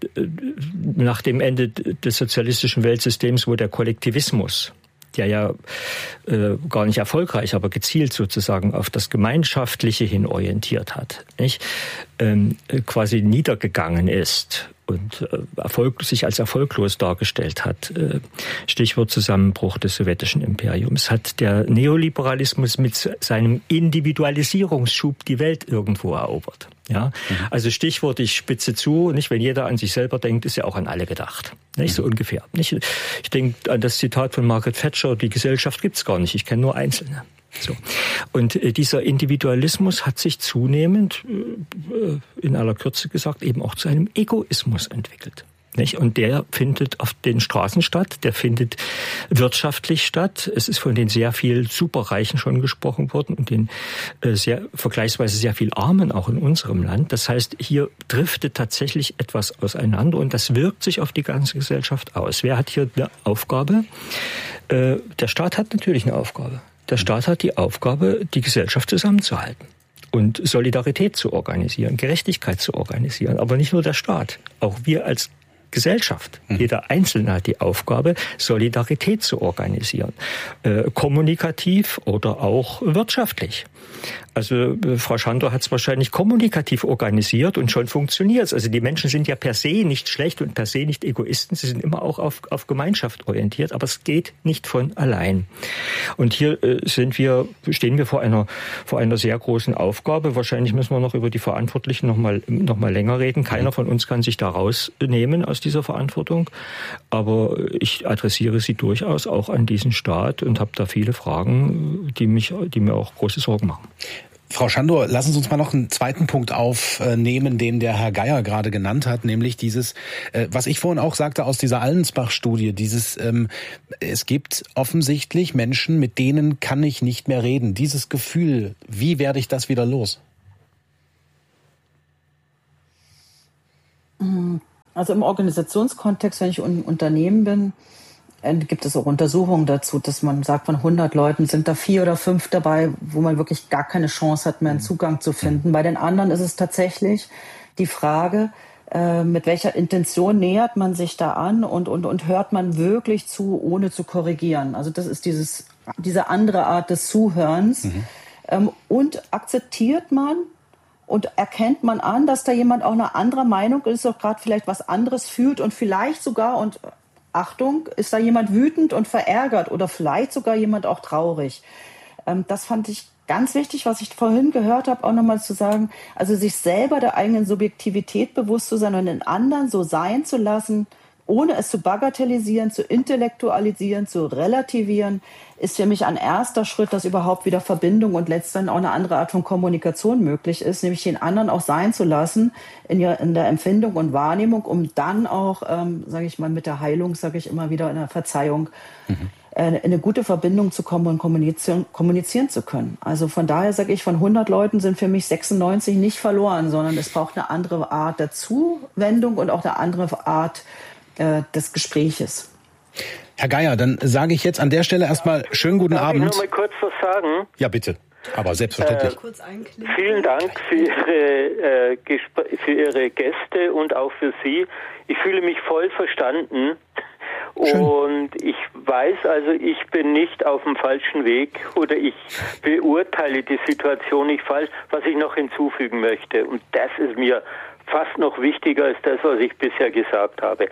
nach dem Ende des sozialistischen Weltsystems, wo der Kollektivismus, der ja äh, gar nicht erfolgreich, aber gezielt sozusagen auf das Gemeinschaftliche hin orientiert hat, nicht? Ähm, quasi niedergegangen ist und äh, Erfolg, sich als erfolglos dargestellt hat. Äh, Stichwort Zusammenbruch des sowjetischen Imperiums. Hat der Neoliberalismus mit seinem Individualisierungsschub die Welt irgendwo erobert. Ja, mhm. Also Stichwort, ich spitze zu, nicht, wenn jeder an sich selber denkt, ist ja auch an alle gedacht. Nicht so ungefähr. Nicht? Ich denke an das Zitat von Margaret Thatcher, die Gesellschaft gibt's gar nicht, ich kenne nur Einzelne. So. Und äh, dieser Individualismus hat sich zunehmend, äh, in aller Kürze gesagt, eben auch zu einem Egoismus entwickelt. Nicht? Und der findet auf den Straßen statt, der findet wirtschaftlich statt. Es ist von den sehr viel Superreichen schon gesprochen worden und den äh, sehr vergleichsweise sehr viel Armen auch in unserem Land. Das heißt, hier driftet tatsächlich etwas auseinander und das wirkt sich auf die ganze Gesellschaft aus. Wer hat hier eine Aufgabe? Äh, der Staat hat natürlich eine Aufgabe. Der Staat hat die Aufgabe, die Gesellschaft zusammenzuhalten und Solidarität zu organisieren, Gerechtigkeit zu organisieren. Aber nicht nur der Staat, auch wir als Gesellschaft. Jeder Einzelne hat die Aufgabe, Solidarität zu organisieren. Äh, kommunikativ oder auch wirtschaftlich. Also äh, Frau Schandor hat es wahrscheinlich kommunikativ organisiert und schon funktioniert es. Also die Menschen sind ja per se nicht schlecht und per se nicht Egoisten. Sie sind immer auch auf, auf Gemeinschaft orientiert, aber es geht nicht von allein. Und hier äh, sind wir, stehen wir vor einer, vor einer sehr großen Aufgabe. Wahrscheinlich müssen wir noch über die Verantwortlichen noch mal, noch mal länger reden. Keiner von uns kann sich da rausnehmen aus dieser Verantwortung. Aber ich adressiere sie durchaus auch an diesen Staat und habe da viele Fragen, die mich, die mir auch große Sorgen machen. Frau Schandor, lassen Sie uns mal noch einen zweiten Punkt aufnehmen, den der Herr Geier gerade genannt hat, nämlich dieses, was ich vorhin auch sagte aus dieser Allensbach-Studie, dieses, es gibt offensichtlich Menschen, mit denen kann ich nicht mehr reden. Dieses Gefühl, wie werde ich das wieder los? Also im Organisationskontext, wenn ich ein Unternehmen bin, gibt es auch Untersuchungen dazu, dass man sagt, von hundert Leuten sind da vier oder fünf dabei, wo man wirklich gar keine Chance hat, mehr einen Zugang zu finden. Bei den anderen ist es tatsächlich die Frage, äh, mit welcher Intention nähert man sich da an und, und, und hört man wirklich zu, ohne zu korrigieren. Also das ist dieses, diese andere Art des Zuhörens. Mhm. Ähm, und akzeptiert man und erkennt man an, dass da jemand auch eine andere Meinung ist, auch gerade vielleicht was anderes fühlt und vielleicht sogar und Achtung, ist da jemand wütend und verärgert oder vielleicht sogar jemand auch traurig. Ähm, das fand ich ganz wichtig, was ich vorhin gehört habe, auch nochmal zu sagen, also sich selber der eigenen Subjektivität bewusst zu sein und den anderen so sein zu lassen, ohne es zu bagatellisieren, zu intellektualisieren, zu relativieren, ist für mich ein erster Schritt, dass überhaupt wieder Verbindung und letztendlich auch eine andere Art von Kommunikation möglich ist, nämlich den anderen auch sein zu lassen in, ihrer, in der Empfindung und Wahrnehmung, um dann auch, ähm, sage ich mal, mit der Heilung, sage ich immer wieder, in der Verzeihung, mhm. äh, in eine gute Verbindung zu kommen und kommunizieren, kommunizieren zu können. Also von daher sage ich, von hundert Leuten sind für mich sechsundneunzig nicht verloren, sondern es braucht eine andere Art der Zuwendung und auch eine andere Art des Gespräches. Herr Geier, dann sage ich jetzt an der Stelle erstmal schönen guten Darf Abend. Darf ich noch mal kurz was sagen? Ja, bitte. Aber selbstverständlich. Äh, vielen Dank für Ihre, äh, für Ihre Gäste und auch für Sie. Ich fühle mich voll verstanden. Schön. Und ich weiß also, ich bin nicht auf dem falschen Weg oder ich beurteile die Situation nicht falsch, was ich noch hinzufügen möchte. Und das ist mir fast noch wichtiger als das, was ich bisher gesagt habe.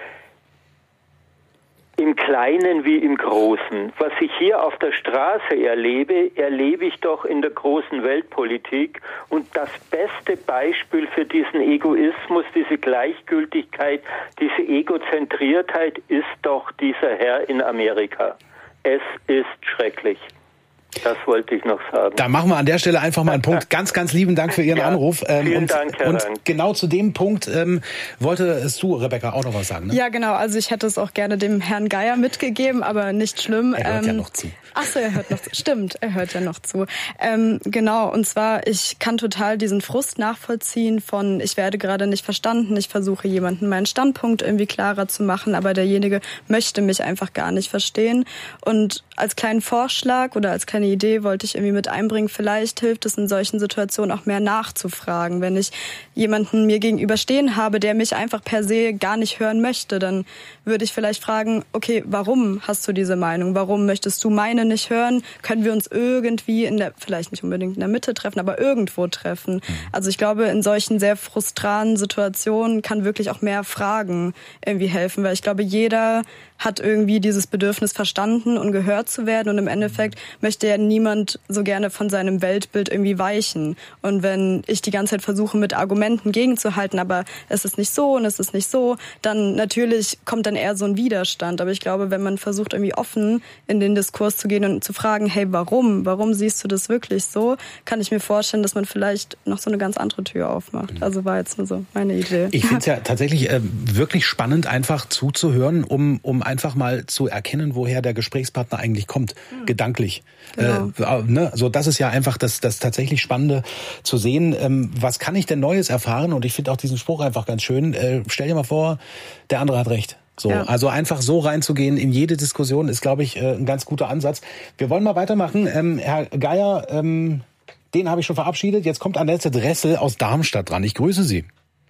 Im Kleinen wie im Großen. Was ich hier auf der Straße erlebe, erlebe ich doch in der großen Weltpolitik. Und das beste Beispiel für diesen Egoismus, diese Gleichgültigkeit, diese Egozentriertheit ist doch dieser Herr in Amerika. Es ist schrecklich. Das wollte ich noch sagen. Da machen wir an der Stelle einfach mal einen Punkt. Ganz, ganz lieben Dank für Ihren ja, Anruf. Ähm, vielen und, Dank, Herr Und Dank. Genau zu dem Punkt ähm, wolltest du, Rebecca, auch noch was sagen, ne? Ja, genau. Also ich hätte es auch gerne dem Herrn Geier mitgegeben, aber nicht schlimm. Er hört ähm, ja noch zu. Ach so, er hört noch zu. Stimmt, er hört ja noch zu. Ähm, genau, und zwar, ich kann total diesen Frust nachvollziehen von, ich werde gerade nicht verstanden, ich versuche jemanden meinen Standpunkt irgendwie klarer zu machen, aber derjenige möchte mich einfach gar nicht verstehen. Und als kleinen Vorschlag oder als kleine Idee wollte ich irgendwie mit einbringen, vielleicht hilft es in solchen Situationen auch mehr nachzufragen. Wenn ich jemanden mir gegenüberstehen habe, der mich einfach per se gar nicht hören möchte, dann würde ich vielleicht fragen, okay, warum hast du diese Meinung? Warum möchtest du meine nicht hören? Können wir uns irgendwie in der, vielleicht nicht unbedingt in der Mitte treffen, aber irgendwo treffen? Also ich glaube, in solchen sehr frustranen Situationen kann wirklich auch mehr Fragen irgendwie helfen, weil ich glaube, jeder hat irgendwie dieses Bedürfnis verstanden und gehört zu werden und im Endeffekt möchte ja niemand so gerne von seinem Weltbild irgendwie weichen. Und wenn ich die ganze Zeit versuche, mit Argumenten gegenzuhalten, aber es ist nicht so und es ist nicht so, dann natürlich kommt dann eher so ein Widerstand. Aber ich glaube, wenn man versucht, irgendwie offen in den Diskurs zu gehen und zu fragen, hey, warum? Warum siehst du das wirklich so? Kann ich mir vorstellen, dass man vielleicht noch so eine ganz andere Tür aufmacht. Also war jetzt nur so meine Idee. Ich finde es ja tatsächlich äh, wirklich spannend, einfach zuzuhören, um, um einfach mal zu erkennen, woher der Gesprächspartner eigentlich kommt, mhm. gedanklich. Genau. Äh, ne? So, das ist ja einfach das, das tatsächlich Spannende zu sehen. Ähm, was kann ich denn Neues erfahren? Und ich finde auch diesen Spruch einfach ganz schön. Äh, stell dir mal vor, der andere hat recht. So, ja. Also einfach so reinzugehen in jede Diskussion ist, glaube ich, äh, ein ganz guter Ansatz. Wir wollen mal weitermachen. Ähm, Herr Geier, ähm, den habe ich schon verabschiedet. Jetzt kommt Annette Dressel aus Darmstadt dran. Ich grüße Sie.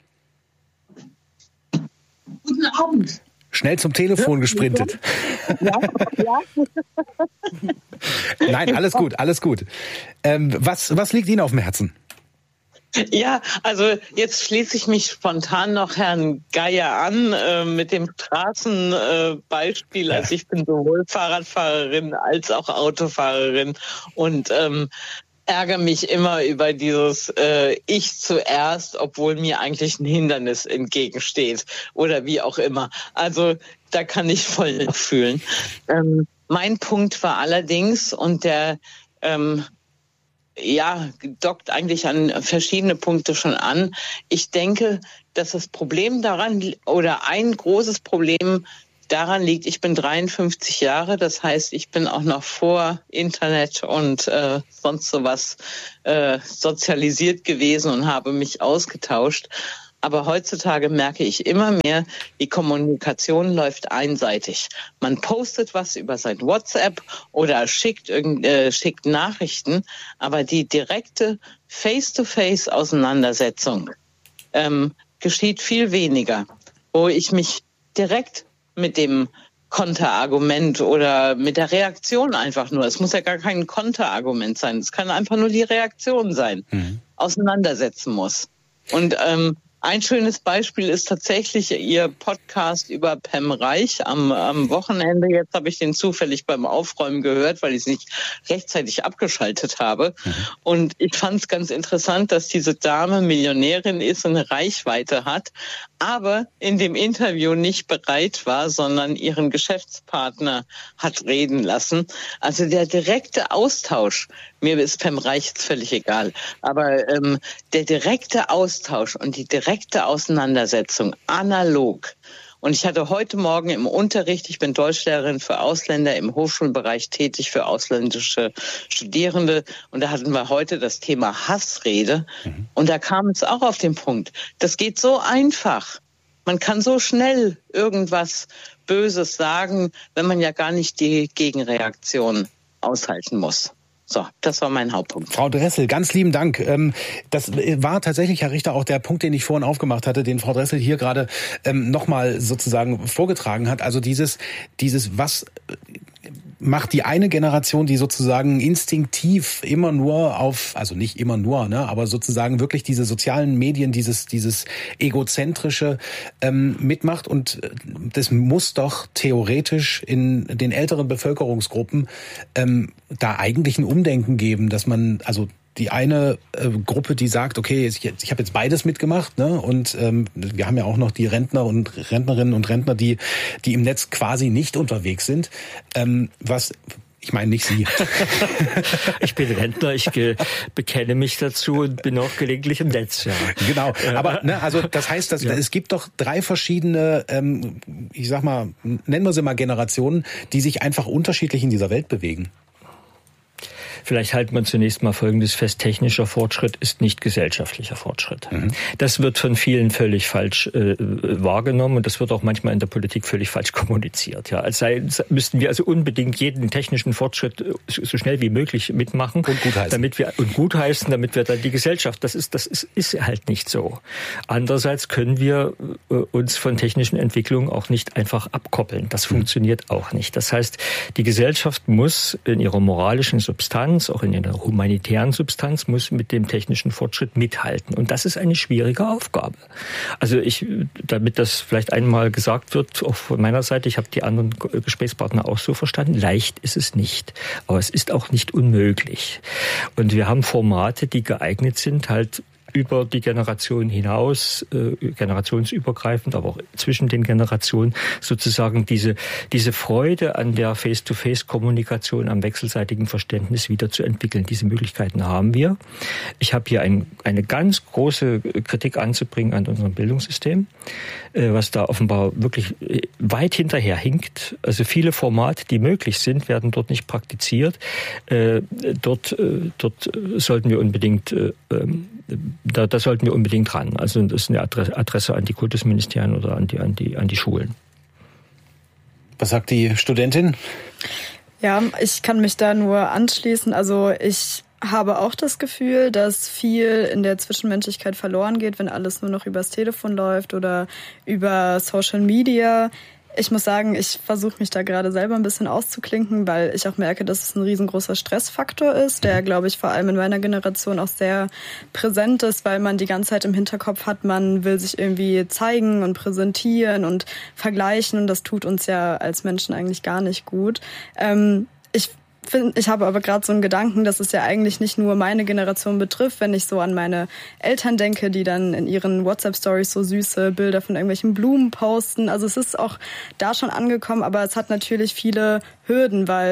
Guten Abend. Schnell zum Telefon gesprintet. Ja, ja. Nein, alles gut, alles gut. Ähm, was, was liegt Ihnen auf dem Herzen? Ja, also jetzt schließe ich mich spontan noch Herrn Geier an äh, mit dem Straßenbeispiel. Äh, also ich bin sowohl Fahrradfahrerin als auch Autofahrerin und ähm, ärgere mich immer über dieses äh, Ich zuerst, obwohl mir eigentlich ein Hindernis entgegensteht oder wie auch immer. Also da kann ich voll nachfühlen. Ähm, mein Punkt war allerdings, und der ähm, ja, dockt eigentlich an verschiedene Punkte schon an. Ich denke, dass das Problem daran oder ein großes Problem daran liegt, ich bin dreiundfünfzig Jahre, das heißt, ich bin auch noch vor Internet und äh, sonst sowas äh, sozialisiert gewesen und habe mich ausgetauscht. Aber heutzutage merke ich immer mehr, die Kommunikation läuft einseitig. Man postet was über sein WhatsApp oder schickt, äh, schickt Nachrichten, aber die direkte Face-to-Face-Auseinandersetzung ähm, geschieht viel weniger, wo ich mich direkt mit dem Konterargument oder mit der Reaktion einfach nur, es muss ja gar kein Konterargument sein, es kann einfach nur die Reaktion sein, mhm. auseinandersetzen muss. Und ähm, ein schönes Beispiel ist tatsächlich Ihr Podcast über Pam Reich am, am Wochenende. Jetzt habe ich den zufällig beim Aufräumen gehört, weil ich es nicht rechtzeitig abgeschaltet habe. Mhm. Und ich fand es ganz interessant, dass diese Dame Millionärin ist und eine Reichweite hat, aber in dem Interview nicht bereit war, sondern ihren Geschäftspartner hat reden lassen. Also der direkte Austausch, mir ist Pam Reich jetzt völlig egal, aber ähm, der direkte Austausch und die direkte Auseinandersetzung analog. Und ich hatte heute Morgen im Unterricht, ich bin Deutschlehrerin für Ausländer im Hochschulbereich tätig für ausländische Studierende. Und da hatten wir heute das Thema Hassrede. Mhm. Und da kam es auch auf den Punkt. Das geht so einfach. Man kann so schnell irgendwas Böses sagen, wenn man ja gar nicht die Gegenreaktion aushalten muss. So, das war mein Hauptpunkt. Frau Dressel, ganz lieben Dank. Das war tatsächlich, Herr Richter, auch der Punkt, den ich vorhin aufgemacht hatte, den Frau Dressel hier gerade nochmal sozusagen vorgetragen hat. Also dieses, dieses, was macht die eine Generation, die sozusagen instinktiv immer nur auf, also nicht immer nur, ne, aber sozusagen wirklich diese sozialen Medien, dieses dieses egozentrische ähm, mitmacht, und das muss doch theoretisch in den älteren Bevölkerungsgruppen ähm, da eigentlich ein Umdenken geben, dass man, also die eine äh, Gruppe, die sagt, okay, ich, ich habe jetzt beides mitgemacht, ne? Und ähm, wir haben ja auch noch die Rentner und Rentnerinnen und Rentner, die die im Netz quasi nicht unterwegs sind. Ähm, was Ich meine nicht Sie. Ich bin Rentner, ich bekenne mich dazu und bin auch gelegentlich im Netz. Ja. Genau, aber ne, also das heißt, dass, ja. es gibt doch drei verschiedene, ähm, ich sag mal, nennen wir sie mal Generationen, die sich einfach unterschiedlich in dieser Welt bewegen. Vielleicht halten wir zunächst mal Folgendes fest. Technischer Fortschritt ist nicht gesellschaftlicher Fortschritt. Mhm. Das wird von vielen völlig falsch äh, wahrgenommen, und das wird auch manchmal in der Politik völlig falsch kommuniziert. Ja, als sei, müssten wir also unbedingt jeden technischen Fortschritt so schnell wie möglich mitmachen. Und gutheißen. Damit wir, und gutheißen, damit wir dann die Gesellschaft, das ist, das ist, ist halt nicht so. Andererseits können wir äh, uns von technischen Entwicklungen auch nicht einfach abkoppeln. Das mhm. funktioniert auch nicht. Das heißt, die Gesellschaft muss in ihrer moralischen Substanz, auch in der humanitären Substanz, muss mit dem technischen Fortschritt mithalten. Und das ist eine schwierige Aufgabe. Also ich, damit das vielleicht einmal gesagt wird, auch von meiner Seite, ich habe die anderen Gesprächspartner auch so verstanden, leicht ist es nicht. Aber es ist auch nicht unmöglich. Und wir haben Formate, die geeignet sind, halt über die Generation hinaus, äh, generationsübergreifend, aber auch zwischen den Generationen sozusagen diese diese Freude an der Face-to-Face-Kommunikation, am wechselseitigen Verständnis wieder zu entwickeln. Diese Möglichkeiten haben wir. Ich habe hier ein, eine ganz große Kritik anzubringen an unserem Bildungssystem, äh, was da offenbar wirklich weit hinterher hinkt. Also viele Formate, die möglich sind, werden dort nicht praktiziert. Äh, dort, äh, dort sollten wir unbedingt äh, Da, da sollten wir unbedingt ran. Also das ist eine Adresse, Adresse an die Kultusministerien oder an die, an die, an die Schulen. Was sagt die Studentin? Ja, ich kann mich da nur anschließen. Also ich habe auch das Gefühl, dass viel in der Zwischenmenschlichkeit verloren geht, wenn alles nur noch übers Telefon läuft oder über Social Media. Ich muss sagen, ich versuche mich da gerade selber ein bisschen auszuklinken, weil ich auch merke, dass es ein riesengroßer Stressfaktor ist, der, glaube ich, vor allem in meiner Generation auch sehr präsent ist, weil man die ganze Zeit im Hinterkopf hat, man will sich irgendwie zeigen und präsentieren und vergleichen, und das tut uns ja als Menschen eigentlich gar nicht gut. Ähm, ich Find, ich habe aber gerade so einen Gedanken, dass es ja eigentlich nicht nur meine Generation betrifft, wenn ich so an meine Eltern denke, die dann in ihren WhatsApp-Stories so süße Bilder von irgendwelchen Blumen posten. Also es ist auch da schon angekommen, aber es hat natürlich viele Hürden, weil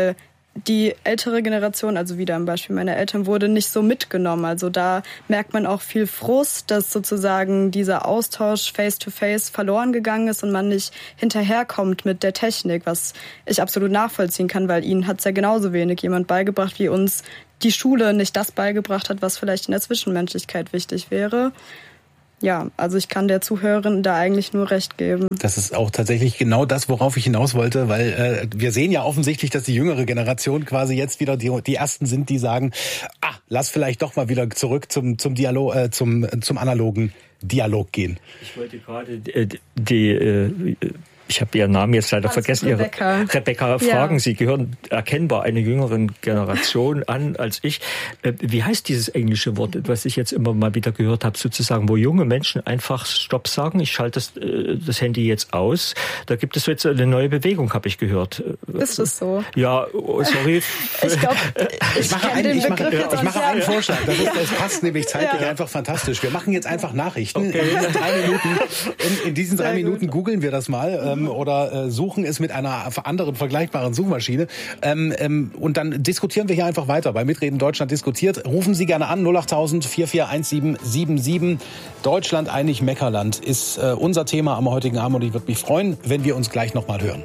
die ältere Generation, also wieder am Beispiel meiner Eltern, wurde nicht so mitgenommen. Also da merkt man auch viel Frust, dass sozusagen dieser Austausch face-to-face verloren gegangen ist und man nicht hinterherkommt mit der Technik, was ich absolut nachvollziehen kann, weil ihnen hat es ja genauso wenig jemand beigebracht, wie uns die Schule nicht das beigebracht hat, was vielleicht in der Zwischenmenschlichkeit wichtig wäre. Ja, also ich kann der Zuhörerin da eigentlich nur recht geben. Das ist auch tatsächlich genau das, worauf ich hinaus wollte, weil äh, wir sehen ja offensichtlich, dass die jüngere Generation quasi jetzt wieder die, die ersten sind, die sagen, ah, lass vielleicht doch mal wieder zurück zum zum Dialog, äh, zum zum analogen Dialog gehen. Ich wollte gerade äh, die, die äh, ich habe Ihren Namen jetzt leider Alles vergessen. Rebecca. Ihre, Rebecca, fragen ja. Sie gehören erkennbar einer jüngeren Generation an als ich. Wie heißt dieses englische Wort, was ich jetzt immer mal wieder gehört habe, sozusagen, wo junge Menschen einfach Stopp sagen, ich schalte das, das Handy jetzt aus. Da gibt es jetzt eine neue Bewegung, habe ich gehört. Ist das so? Ja, oh, sorry. Ich glaube, ich, ich mache einen, ich mache, ich mache einen Vorschlag. Das, ist, das passt nämlich zeitlich ja. einfach fantastisch. Wir machen jetzt einfach Nachrichten. Okay. In diesen drei Minuten, in, in diesen drei Minuten googeln wir das mal. Oder äh, suchen es mit einer anderen vergleichbaren Suchmaschine. Ähm, ähm, und dann diskutieren wir hier einfach weiter. Bei Mitreden Deutschland diskutiert. Rufen Sie gerne an null acht tausend vier vier eins sieben sieben sieben. Deutschland einig Meckerland ist äh, unser Thema am heutigen Abend. Und ich würde mich freuen, wenn wir uns gleich nochmal hören.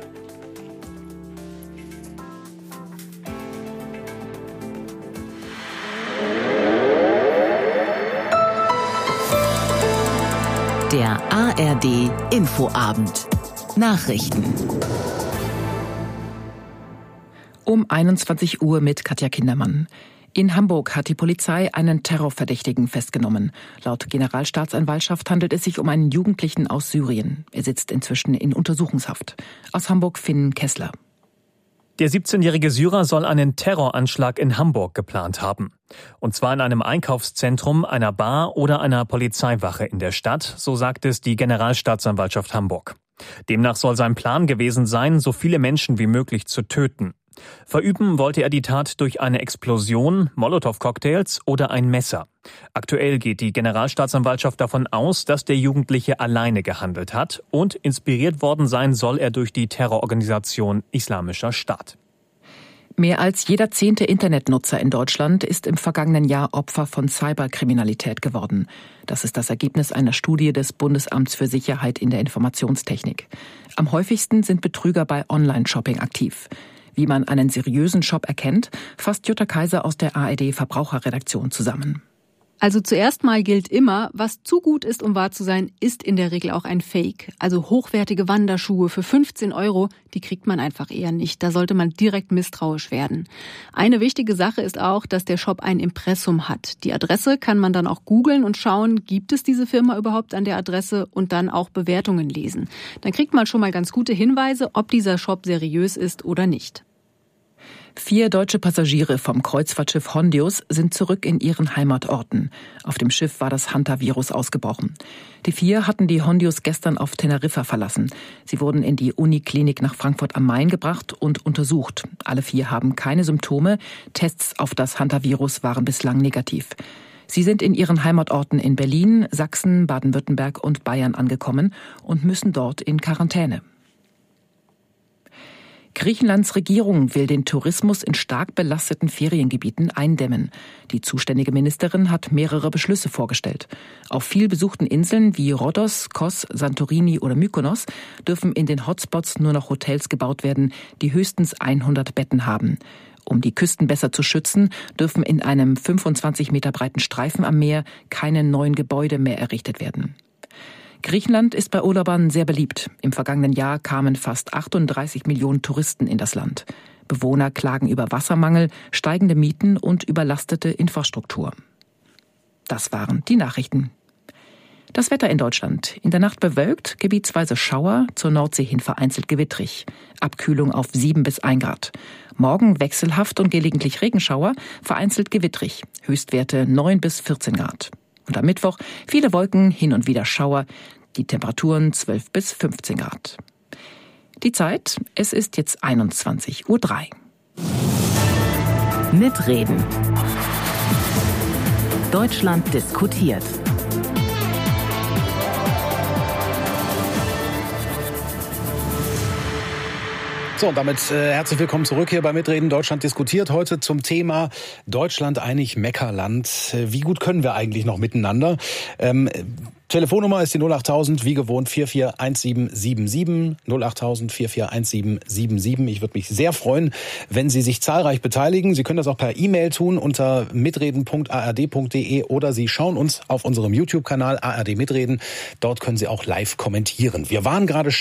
Der A R D Infoabend. Nachrichten. Um einundzwanzig Uhr mit Katja Kindermann. In Hamburg hat die Polizei einen Terrorverdächtigen festgenommen. Laut Generalstaatsanwaltschaft handelt es sich um einen Jugendlichen aus Syrien. Er sitzt inzwischen in Untersuchungshaft. Aus Hamburg Finn Kessler. Der siebzehnjährige Syrer soll einen Terroranschlag in Hamburg geplant haben. Und zwar in einem Einkaufszentrum, einer Bar oder einer Polizeiwache in der Stadt, so sagt es die Generalstaatsanwaltschaft Hamburg. Demnach soll sein Plan gewesen sein, so viele Menschen wie möglich zu töten. Verüben wollte er die Tat durch eine Explosion, Molotow-Cocktails oder ein Messer. Aktuell geht die Generalstaatsanwaltschaft davon aus, dass der Jugendliche alleine gehandelt hat und inspiriert worden sein soll er durch die Terrororganisation Islamischer Staat. Mehr als jeder zehnte Internetnutzer in Deutschland ist im vergangenen Jahr Opfer von Cyberkriminalität geworden. Das ist das Ergebnis einer Studie des Bundesamts für Sicherheit in der Informationstechnik. Am häufigsten sind Betrüger bei Online-Shopping aktiv. Wie man einen seriösen Shop erkennt, fasst Jutta Kaiser aus der A R D Verbraucherredaktion zusammen. Also zuerst mal gilt immer, was zu gut ist, um wahr zu sein, ist in der Regel auch ein Fake. Also hochwertige Wanderschuhe für fünfzehn Euro, die kriegt man einfach eher nicht. Da sollte man direkt misstrauisch werden. Eine wichtige Sache ist auch, dass der Shop ein Impressum hat. Die Adresse kann man dann auch googeln und schauen, gibt es diese Firma überhaupt an der Adresse und dann auch Bewertungen lesen. Dann kriegt man schon mal ganz gute Hinweise, ob dieser Shop seriös ist oder nicht. Vier deutsche Passagiere vom Kreuzfahrtschiff Hondius sind zurück in ihren Heimatorten. Auf dem Schiff war das Hantavirus ausgebrochen. Die vier hatten die Hondius gestern auf Teneriffa verlassen. Sie wurden in die Uniklinik nach Frankfurt am Main gebracht und untersucht. Alle vier haben keine Symptome. Tests auf das Hantavirus waren bislang negativ. Sie sind in ihren Heimatorten in Berlin, Sachsen, Baden-Württemberg und Bayern angekommen und müssen dort in Quarantäne. Griechenlands Regierung will den Tourismus in stark belasteten Feriengebieten eindämmen. Die zuständige Ministerin hat mehrere Beschlüsse vorgestellt. Auf viel besuchten Inseln wie Rhodos, Kos, Santorini oder Mykonos dürfen in den Hotspots nur noch Hotels gebaut werden, die höchstens hundert Betten haben. Um die Küsten besser zu schützen, dürfen in einem fünfundzwanzig Meter breiten Streifen am Meer keine neuen Gebäude mehr errichtet werden. Griechenland ist bei Urlaubern sehr beliebt. Im vergangenen Jahr kamen fast achtunddreißig Millionen Touristen in das Land. Bewohner klagen über Wassermangel, steigende Mieten und überlastete Infrastruktur. Das waren die Nachrichten. Das Wetter in Deutschland. In der Nacht bewölkt, gebietsweise Schauer, zur Nordsee hin vereinzelt gewittrig. Abkühlung auf sieben bis ein Grad. Morgen wechselhaft und gelegentlich Regenschauer, vereinzelt gewittrig. Höchstwerte neun bis vierzehn Grad. Und am Mittwoch viele Wolken, hin und wieder Schauer, die Temperaturen zwölf bis fünfzehn Grad. Die Zeit, es ist jetzt einundzwanzig Uhr drei. Mitreden. Deutschland diskutiert. So, und damit äh, herzlich willkommen zurück hier bei Mitreden Deutschland diskutiert. Heute zum Thema Deutschland eigentlich Meckerland. Äh, wie gut können wir eigentlich noch miteinander? Ähm, Telefonnummer ist die null achttausend, wie gewohnt vier vier eins sieben sieben sieben, null achttausend vier vier eins sieben sieben sieben. Ich würde mich sehr freuen, wenn Sie sich zahlreich beteiligen. Sie können das auch per E-Mail tun unter mitreden punkt a r d punkt d e oder Sie schauen uns auf unserem YouTube-Kanal A R D Mitreden. Dort können Sie auch live kommentieren. Wir waren gerade